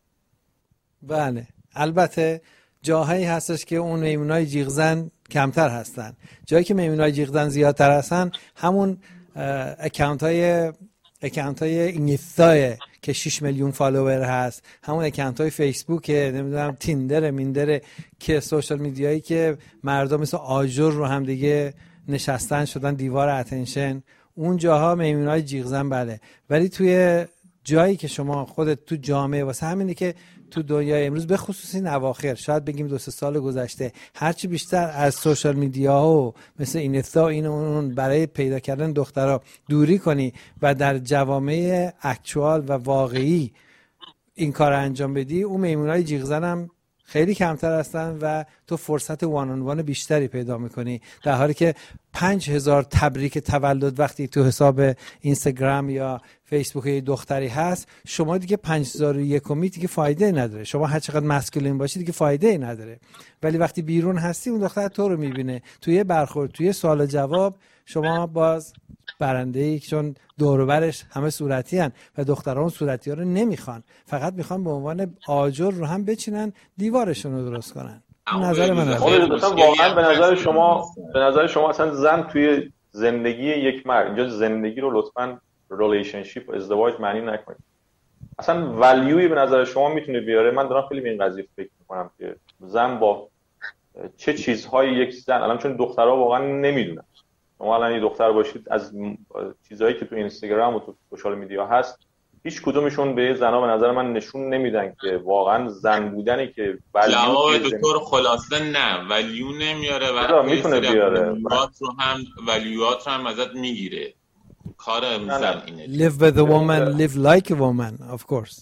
بله البته جاهایی هستش که اون میمونای جیغزن کمتر هستن. جایی که میمونای جیغزن زیادتر هستن همون اکانت های اکانت های اینستاه که شش میلیون فالوور هست همون اکانت های فیسبوک نمیدونم تیندر میندره که سوشال میدیایی که مردم مثل آجر رو هم دیگه نشستن شدن دیوار اتنشن اون جاها میمونای جیغزن بله. ولی توی جایی که شما خودت تو جامعه واسه همینه که تو دنیای امروز به خصوص این اواخر شاید بگیم دو سه سال گذشته هرچی بیشتر از سوشال میدیا و مثل اینستا این اون برای پیدا کردن دخترها دوری کنی و در جوامع اکچوال و واقعی این کار انجام بدی اون میمونای جیغزن هم خیلی کمتر هستن و تو فرصت وان آن وان بیشتری پیدا میکنی در حالی که پنج هزار تبریک تولد وقتی تو حساب اینستاگرام یا فیسبوک یه دختری هست شما دیگه پنج هزار و یکمی دیگه فایده نداره. شما هر چقدر مسکولین باشی دیگه فایده نداره ولی وقتی بیرون هستی اون دختر تو رو میبینه توی برخورد توی سوال و جواب شما باز برنده‌ای چون دور و برش همه صورتی هن و دخترها اون صورتی ها رو نمیخوان فقط میخوان به عنوان آجر رو هم بچینن دیوارشون رو درست کنن. نظر من مثلا واقعا به نظر شما به نظر شما اصلا زن توی زندگی یک مرد اینجا زندگی رو لطفاً ریلیشنشیپ ازدواج معنی نکنید اصلا ولیوی به نظر شما میتونه بیاره؟ من دارم خیلی به این قضیه فکر میکنم که زن با چه چیزهایی یک زن الان چون دخترها واقعا نمیدونن شما الان یه دختر باشید از چیزهایی که تو اینستاگرام و تو سوشال میدیا هست هیچ کدومشون به زنا به نظر من نشون نمیدن که واقعا زن بودنی که جواب دکتر خلاصه نه ولیو نمیاره و میتونه بیاره ولیوات رو هم ولیوات رو هم ازت میگیره. کار زن اینه live with a woman live like a woman of course.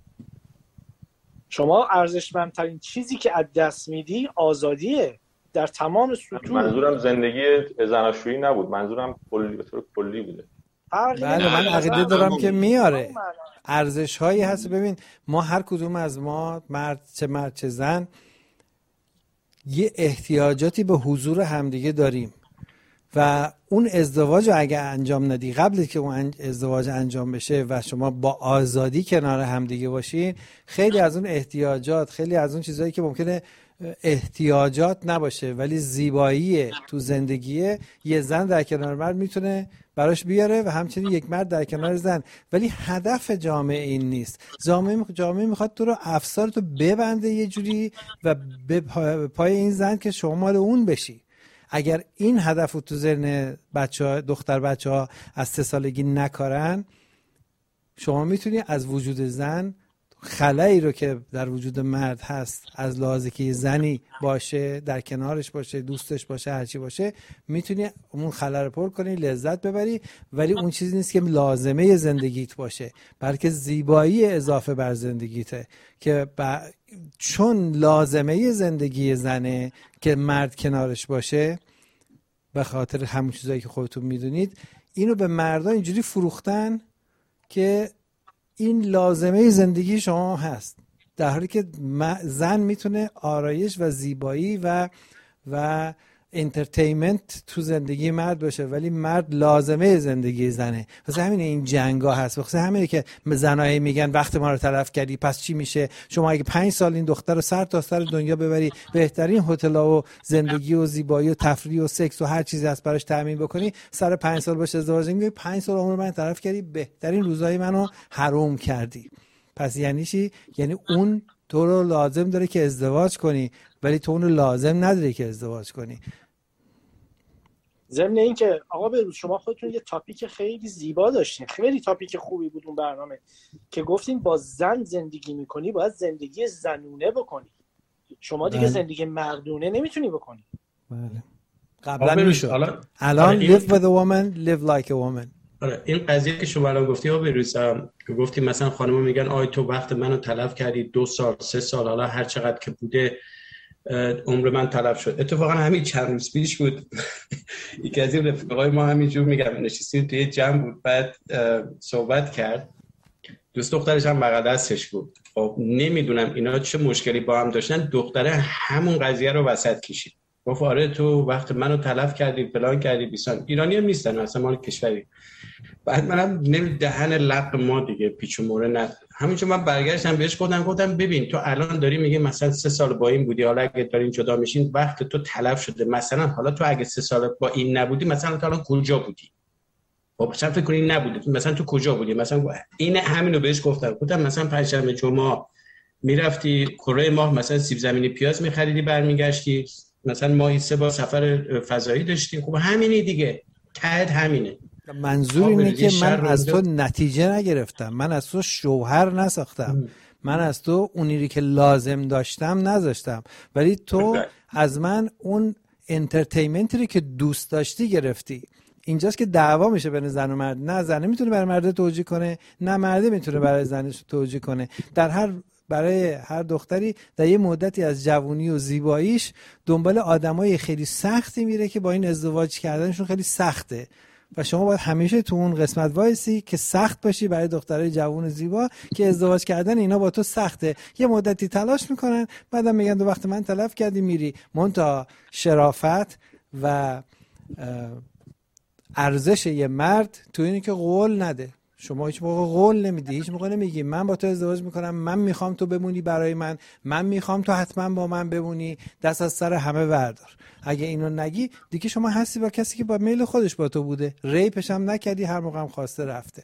شما ارزشمندترین چیزی که از دست میدی آزادیه در تمام سطوح. منظورم زندگی زناشویی نبود، منظورم کلی به طور کلی بوده. بله من عقیده دارم که میاره ارزش هایی هست. ببین ما هر کدوم از ما مرد چه مرد چه زن یه احتیاجاتی به حضور همدیگه داریم و اون ازدواج رو اگه انجام ندی قبل که اون ازدواج انجام بشه و شما با آزادی کنار همدیگه باشین، خیلی از اون احتیاجات، خیلی از اون چیزهایی که ممکنه احتیاجات نباشه ولی زیبایی تو زندگیه، یه زن در کنار مرد میتونه براش بیاره و همچنین یک مرد در کنار زن. ولی هدف جامعه این نیست. جامعه جامعه میخواد تو رو افسارتو ببنده یه جوری و به پای این زن که شما مال اون بشی. اگر این هدف رو تو ذهن بچه‌ها، دختر بچه‌ها از سه سالگی نکارن، شما میتونی از وجود زن خلایی رو که در وجود مرد هست از لحاظی که زنی باشه، در کنارش باشه، دوستش باشه، هرچی باشه، میتونی اون خلا رو پر کنی، لذت ببری. ولی اون چیزی نیست که لازمه زندگیت باشه، بلکه زیبایی اضافه بر زندگیته که ب... چون لازمه زندگی زنه که مرد کنارش باشه، به خاطر همون چیزایی که خودتون میدونید، اینو به مردان اینجوری فروختن که این لازمه زندگی شما هست، در حالی که زن میتونه آرایش و زیبایی و و انترتینمنت تو زندگی مرد باشه، ولی مرد لازمه زندگی زنه. واسه همین این جنگا هست. واسه همینه که زنایی میگن وقت ما رو تلف کردی، پس چی میشه؟ شما اگه پنج سال این دختر رو سر تا سر دنیا ببری، بهترین هتل‌ها و زندگی و زیبایی و تفریح و سکس و هر چیزی هست براش تامین بکنی، سر پنج سال باشه ازدواج میگی پنج سال عمر من تلف کردی، بهترین روزای منو حروم کردی. پس یعنی چی؟ یعنی اون تو رو لازم داره که ازدواج کنی، ولی تو اون رو لازم نداری که ازدواج کنی. ضمن این که آقا بروز شما خودتون یه تاپیک خیلی زیبا داشتین، خیلی تاپیک خوبی بود اون برنامه، که گفتین با زن زندگی میکنی باید زندگی زنونه بکنی، شما دیگه بله. زندگی مردونه نمیتونی بکنی. بله قبلا میشد، الان, الان live with a woman live like a woman. آره این قضیه که شما الان گفتی آقا بروز که گفتی مثلا خانم میگن آی تو وقت منو تلف کردی، دو سال سه سال حالا هر چقدر که بوده عمر من تلف شد. اتفاقا همین چند روز پیش بود یکی از این رفقای ما همینجور میگم نشستیم توی جمع بود، بعد صحبت کرد، دوست دخترش هم بغل دستش بود. خب نمیدونم اینا چه مشکلی با هم داشتن، دختره همون قضیه رو وسط کشید، گفت آره تو وقت منو تلف کردی، فلان کردی، بیسان. ایرانی هم نیستن اصلا، مال کشوری. بعد منم نمی دهن لق ما دیگه پیچ و موره نه. همینجور من برگشتم بهش گفتم گفتم ببین تو الان داری میگه مثلا سه سال با این بودی، حالا اگه دارین جدا میشین وقت تو تلف شده، مثلا حالا تو اگه سه سال با این نبودی مثلا تو الان کجا بودی؟ خب مثلا فکر کنی نبودی، مثلا تو کجا بودی؟ مثلا این همینو بهش گفتم گفتم مثلا پنجشنبه جمعه میرفتی کره ماه مثلا سیب زمینی پیاز میخریدی برمیگشتی، مثلا ماهی سه بار سفر فضایی داشتی. خب همینی دیگه، ته همینه. منظور اینه که من از تو نتیجه نگرفتم، من از تو شوهر نساختم، من از تو اونی که لازم داشتم نذاشتم، ولی تو از من اون انترتینمنتی که دوست داشتی گرفتی. اینجاست که دعوا میشه بین زن و مرد. نه زن میتونه برای مرد توجیه کنه، نه مرد میتونه برای زنش توجیه کنه. در هر برای هر دختری در یه مدتی از جوانی و زیباییش دنبال آدمای خیلی سختی میره که با این ازدواج کردنشون خیلی سخته و شما باید همیشه تو اون قسمت وایسی که سخت باشی برای دخترای جوان و زیبا که ازدواج کردن اینا با تو سخته. یه مدتی تلاش میکنن، بعدم میگن دو وقت من تلف کردی میری. منتها شرافت و ارزش یه مرد تو اینه که قول نده. شما هیچ موقع قول نمیدی، هیچ موقع نمیگی من با تو ازدواج میکنم، من میخوام تو بمونی برای من، من میخوام تو حتما با من بمونی، دست از سر همه بردار. اگه اینو نگی دیگه شما هستی با کسی که با میل خودش با تو بوده، ریپش هم نکردی، هر موقع هم خواسته رفته.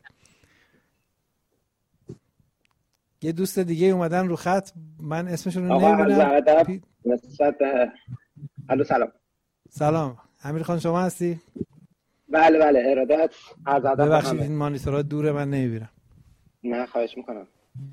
یه دوست دیگه اومدن رو خط، من اسمشون رو نمیدونم. پی... الو سلام. سلام امیر خان، شما هستی؟ بله بله ارادت. از ادب ببخشید این مانیتورها دوره من نمیبینم. نه خواهش میکنم.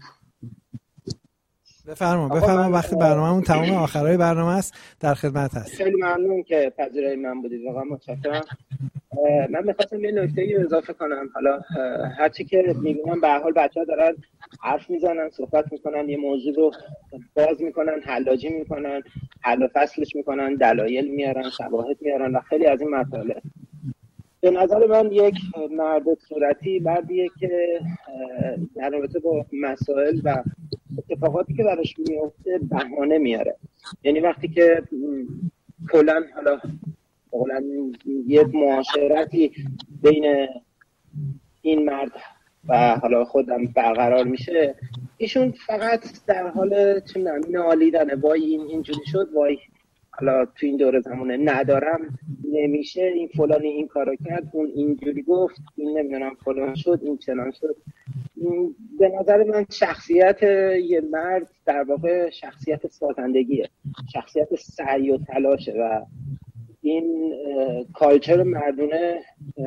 بفرما بفرما وقتی برنامه‌مون تمام آخرای برنامه است در خدمت هست. خیلی ممنون که پذیرای من بودید، واقعا متشکرم. من می‌خواستم یه نکته‌ای اضافه کنم. حالا هرچی که می‌بینم به هر حال بچه‌ها دارن حرف میزنن، صحبت میکنن، یه موضوع رو باز میکنن، حلاجی میکنن، حل و فصلش میکنن، دلایل میارن، شواهد میارن و خیلی از این مسائل. به نظر من یک مرد صورتی مردیه که در رابطه با مسائل و اتفاقاتی که براش میفته بهانه میاره. یعنی وقتی که کلا حالا کلا یه معاشرتی بین این مرد و حالا خودم برقرار میشه، ایشون فقط در حال چه می‌دونم نالیدنه، وای این اینجوری شد، وای حالا تو این دوره زمانه ندارم، نمیشه، این فلانی این کارو کرد، اون اینجوری گفت، این نمیدونم فلان شد، این چنان شد. به نظر من شخصیت یه مرد در واقع شخصیت سازندگیه، شخصیت سعی و تلاشه و این کالچر مردونه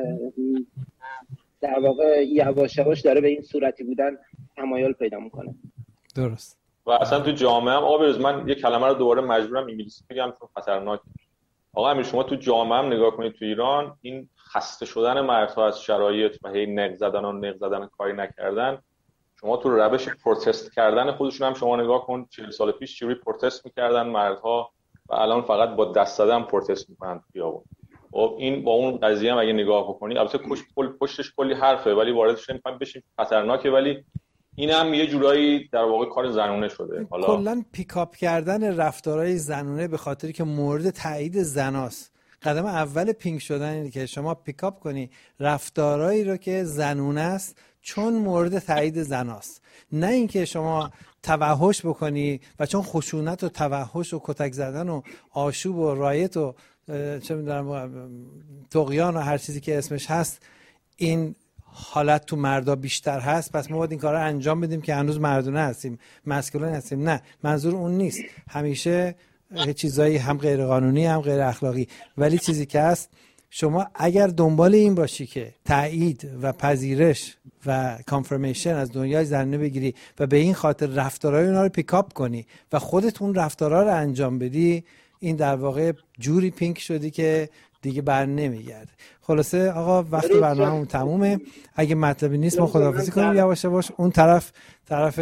در واقع یواش یواش داره به این صورتی بودن تمایل پیدا میکنه. درست. و اصلا تو جامعه هم آقا بروز، من یه کلمه رو دوباره مجبورم انگلیسی بگم چون خطرناکه. آقا امیر شما تو جامعه هم نگاه کنید، تو ایران این خسته شدن مردها از شرایط و هی نق زدن و نق زدن و کاری نکردن، شما تو روش پروتست کردن خودشون هم شما نگاه کن، چهل سال پیش چجوری پروتست میکردن مردها و الان فقط با دست زدن پروتست میکنن تو خیابون. خب این با اون قضیه هم اگه نگاه بکنید، البته پشتش کلی حرفه ولی واردش نمیخوایم بشیم، خطرناکه، ولی این هم یه جورایی در واقع کار زنونه شده. حالا کلا پیکاپ کردن رفتارهای زنونه به خاطری که مورد تایید زناست. قدم اول پینگ شدن اینه که شما پیکاپ کنی رفتارهایی رو که زنونه است چون مورد تایید زناست، نه اینکه شما توحش بکنی و چون خشونت و توحش و کتک زدن و آشوب و رایت و چه می‌دونم طغیان و هر چیزی که اسمش هست این حالت تو مردا بیشتر هست، پس ما باید این کارا انجام بدیم که هنوز مردونه هستیم، مسکولین هستیم. نه، منظور اون نیست. همیشه چیزایی هم غیر قانونی هم غیر اخلاقی، ولی چیزی که هست شما اگر دنبال این باشی که تایید و پذیرش و کانفرمیشن از دنیای زنانه بگیری و به این خاطر رفتارهای اونا رو پیکاپ کنی و خودت اون رفتارها رو انجام بدی، این در واقع جوری پینک شدی که دیگه بر نمیگرده. خلاصه آقا وقتی برنامه‌مون تمومه، اگه مطلبی نیست ما خداحافظی کنیم یواش یواش. اون طرف طرف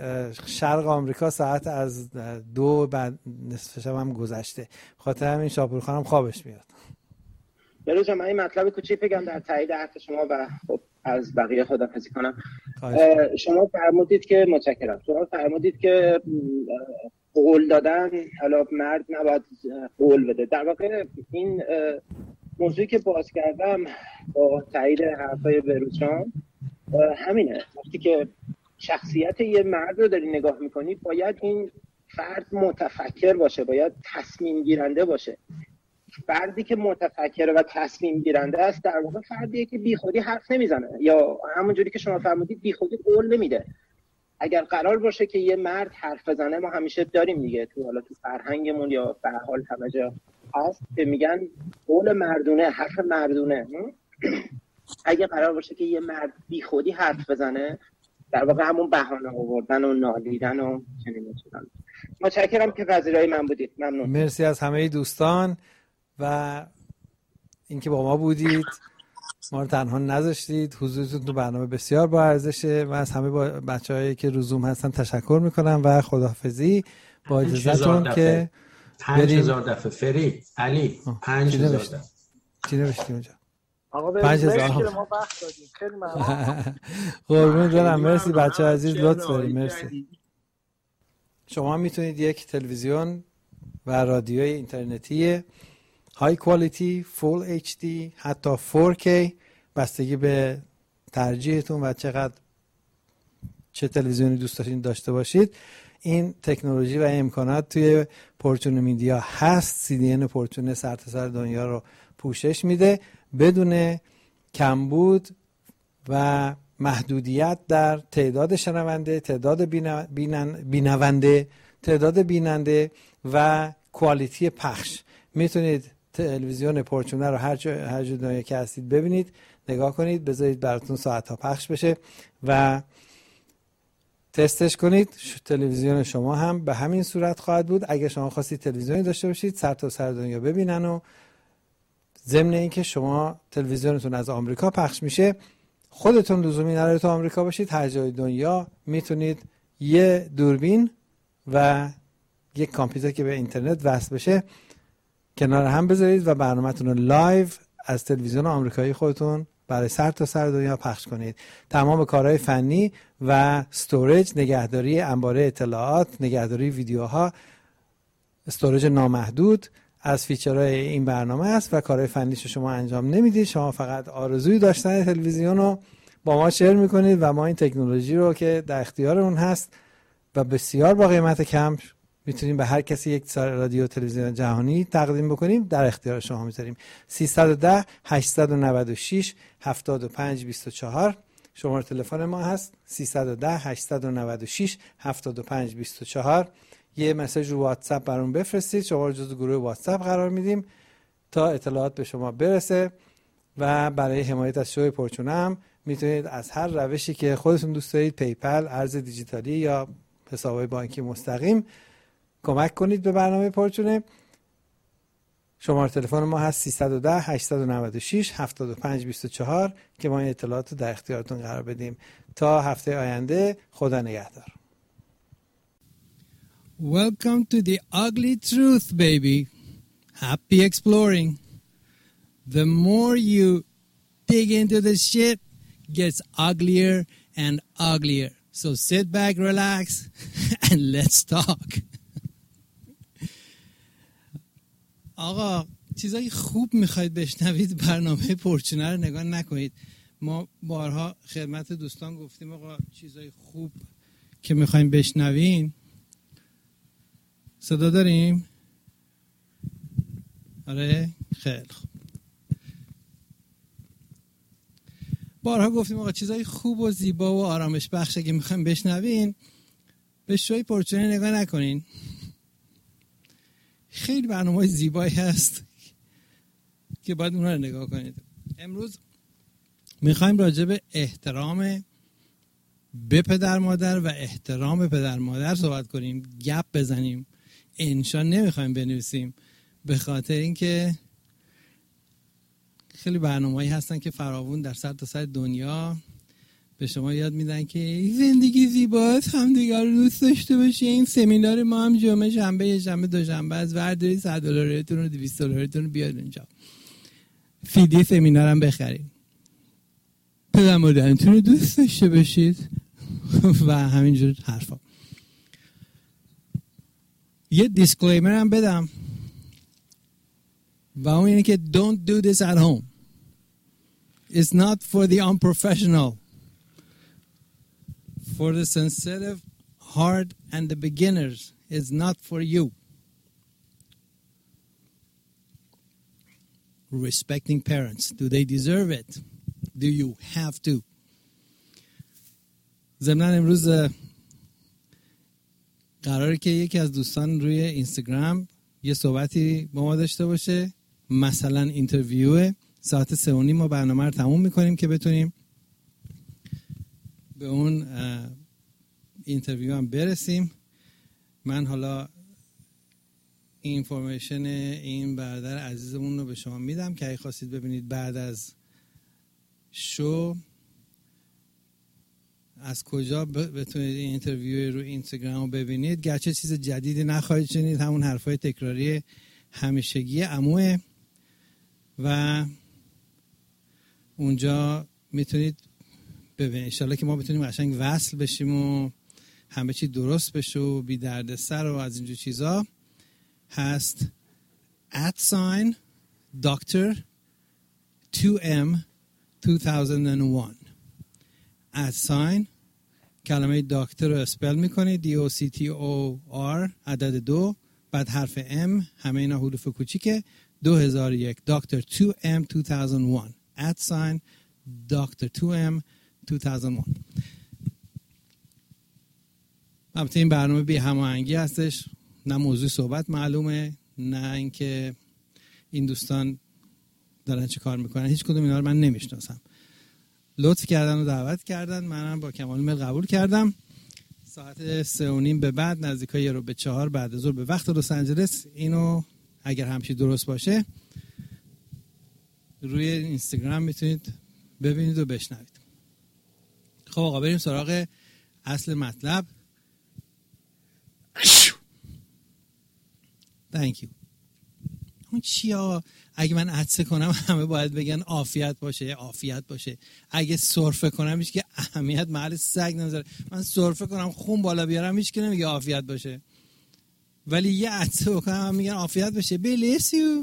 شرق آمریکا ساعت از دو بعد نصف شب هم گذشته، خاطر همین شاپور خانم خوابش میاد. بروز من این مطلب کوچیک بگم در تایید حرف شما و خب از بقیه خداحافظی کنم. شما فرمودید که متشکرم. شما فرمودید که قول دادن، حالا مرد نباید قول بده. در واقع این موضوعی که باز کردم با تایید حرفای بروزجان همینه. وقتی که شخصیت یه مرد رو داری نگاه میکنی، باید این فرد متفکر باشه، باید تصمیم گیرنده باشه. فردی که متفکر و تصمیم گیرنده است در واقع فردیه که بی خودی حرف نمیزنه، یا همونجوری که شما فرمودید بی خودی قول نمیده. اگر قرار باشه که یه مرد حرف بزنه، ما همیشه داریم دیگه تو حالا تو فرهنگمون یا به هر حال همه جا هست که میگن قول مردونه، حرف مردونه. اگه قرار باشه که یه مرد بی خودی حرف بزنه، در واقع همون بهانه آوردن و نالیدن و چنین چیزا. متشکرم که پذیرای من بودید. ممنون. مرسی از همه دوستان و اینکه با ما بودید، ما رو تنها نذاشتید. حضورتون تو برنامه بسیار با ارزشه و از همه با بچه‌هایی که رو زوم هستن تشکر میکنم و خداحافظی با اجازهتون که پنج هزار دفعه فرید علی پنج هزار دفعه چی نوشتی اونجا؟ آقا پنج هزار ما وقت دادیم. خیلی ممنون. قربون جانم، مرسی بچه عزیز، لطف دارید. مرسی. شما میتونید یک تلویزیون و رادیوی اینترنتی های کوالیتی فول اچ دی حتی فور کی، بستگی به ترجیحتون و چقدر چه تلویزیونی دوست داشتین داشته باشید، این تکنولوژی و امکانات توی پورچون میدیا هست. سی دی ان پورچون سرتاسر دنیا رو پوشش میده بدون کمبود و محدودیت در تعداد شنونده، تعداد بیننده، تعداد بیننده و کوالیتی پخش. میتونید تلویزیون پورچونه رو هر جا هر جا که هستید ببینید، نگاه کنید، بذارید براتون ساعت‌ها پخش بشه و تستش کنید. تلویزیون شما هم به همین صورت خواهد بود. اگه شما خواستید تلویزیونی داشته باشید سر تا سر دنیا ببینن و ضمن اینکه شما تلویزیونتون از آمریکا پخش میشه، خودتون لزومی نداره تو آمریکا باشید، هر جای دنیا میتونید یه دوربین و یک کامپیوتر که به اینترنت وصل بشه کنار هم بذارید و برنامه‌تون رو لایو از تلویزیون آمریکایی خودتون برای سر تا سر دنیا پخش کنید. تمام کارهای فنی و استوریج، نگهداری انبار اطلاعات، نگهداری ویدیوها، استوریج نامحدود از فیچرهای این برنامه است و کارهای فنیش شما انجام نمیدید. شما فقط آرزوی داشتن تلویزیون رو با ما شیر میکنید و ما این تکنولوژی رو که در اختیار اون هست و بسیار با قیمت کم میتونیم به هر کسی یک رادیو تلویزیون جهانی تقدیم بکنیم، در اختیار شما میذاریم. سیصد و ده هشتصد و نود و شش هفتاد و پنج بیست و چهار شماره تلفن ما هست. سیصد و ده هشتصد و نود و شش هفتاد و پنج بیست و چهار. یه مسیج رو واتساپ برام بفرستید، شما رو جزو گروه واتساپ قرار میدیم تا اطلاعات به شما برسه. و برای حمایت از شوی پرچونه هم میتونید از هر روشی که خودتون دوست دارید، پیپل، ارز دیجیتالی یا حسابهای بانکی مستقیم، کمک کنید به برنامه پرچونه. شماره تلفن ما هست سیصد و ده هشتصد و نود و شش هفتاد و پنج بیست و چهار که ما این اطلاعات رو در اختیارتون قرار بدیم. تا هفته آینده، خدا نگهدار. Welcome to the ugly truth, baby. Happy exploring. The more you dig into the shit, gets uglier and uglier. So sit back, relax, and let's talk. آقا چیزای خوب میخواید بشنوید، برنامه پرچونه رو نگاه نکنید. ما بارها خدمت دوستان گفتیم آقا چیزای خوب که میخوایم بشنوین. صدا داریم؟ آره خیلی خوب. بارها گفتیم آقا چیزای خوب و زیبا و آرامش بخش که میخوایم بشنوین به شوی پرچونه نگاه نکنین. خیلی برنامه‌های زیبایی هست که باید اونها رو نگاه کنید. امروز میخوایم راجع به احترام به پدر مادر و احترام پدر مادر صحبت کنیم، گپ بزنیم. انشا نمیخوایم بنویسیم به خاطر اینکه خیلی برنامه‌ای هستن که فراوون در سر تا سر دنیا به شما یاد میدن که زندگی زیباست، همدیگر رو دوست داشته باشین. سمینار ما هم جمعه شنبه یه شنبه دو شنبه از ورداری صد دلارتون رو دویست دلارتون رو بیاد اونجا، فیدی سمینار هم بخرید، پدر مادرتون رو دوست داشته باشید و همینجور حرفا. یه دیسکلیمر هم بدم و اون اینه که don't do this at home. It's not for the unprofessional. For the sensitive heart and the beginners, it's not for you. Respecting parents, do they deserve it? Do you have to? ضمناً امروز قراره که یکی از دوستان روی اینستاگرام یه صحبتی با ما داشته باشه، مثلا اینترویو. ساعت سه و نیم ما برنامه رو تموم میکنیم که بتونیم به اون اینترویو هم برسیم. من حالا اینفورمیشن این برادر عزیزمون رو به شما میدم که اگه خواستید ببینید بعد از شو از کجا بتونید این اینترویو رو اینستاگرام رو ببینید. گرچه چیز جدیدی نخواهید شنید، همون حرفای تکراری همیشگی عموه و اونجا میتونید ببینید. انشالله که ما بتونیم قشنگ وصل بشیم و همه چی درست بشه و بی درد سر و از اینجور چیزا. هست at sign doctor two m two thousand one at sign کلمه دکتر رو اسپل میکنید دی او سی تی او آر عدد دو بعد حرف M، همه اینا حروف کوچیکه، دو هزار و یک دکتر two m two thousand one at sign دکتر two m two thousand one. البته این برنامه بی هماهنگی هستش، نه موضوع صحبت معلومه نه اینکه این دوستان دارن چه کار میکنن، هیچ کدوم اینا رو من نمیشناسم. لطف کردن و دعوت کردن، منم با کمال میل قبول کردم. ساعت سه و نیم به بعد نزدیکای یه رو به چهار بعد از ظهر به وقت لس آنجلس، اینو اگر همچی درست باشه روی اینستاگرام میتونید ببینید و بشنوید. خب آقا بریم سراغ اصل مطلب. Thank you. اون چیا؟ اگه من عطسه کنم همه باید بگن عافیت باشه، عافیت باشه. اگه سرفه کنم هیچ که اهمیت محل سگ نذاره. من سرفه کنم خون بالا بیارم هیچ که نمیگه عافیت باشه. ولی یه عطسه بکنم هم میگن عافیت باشه. bless you.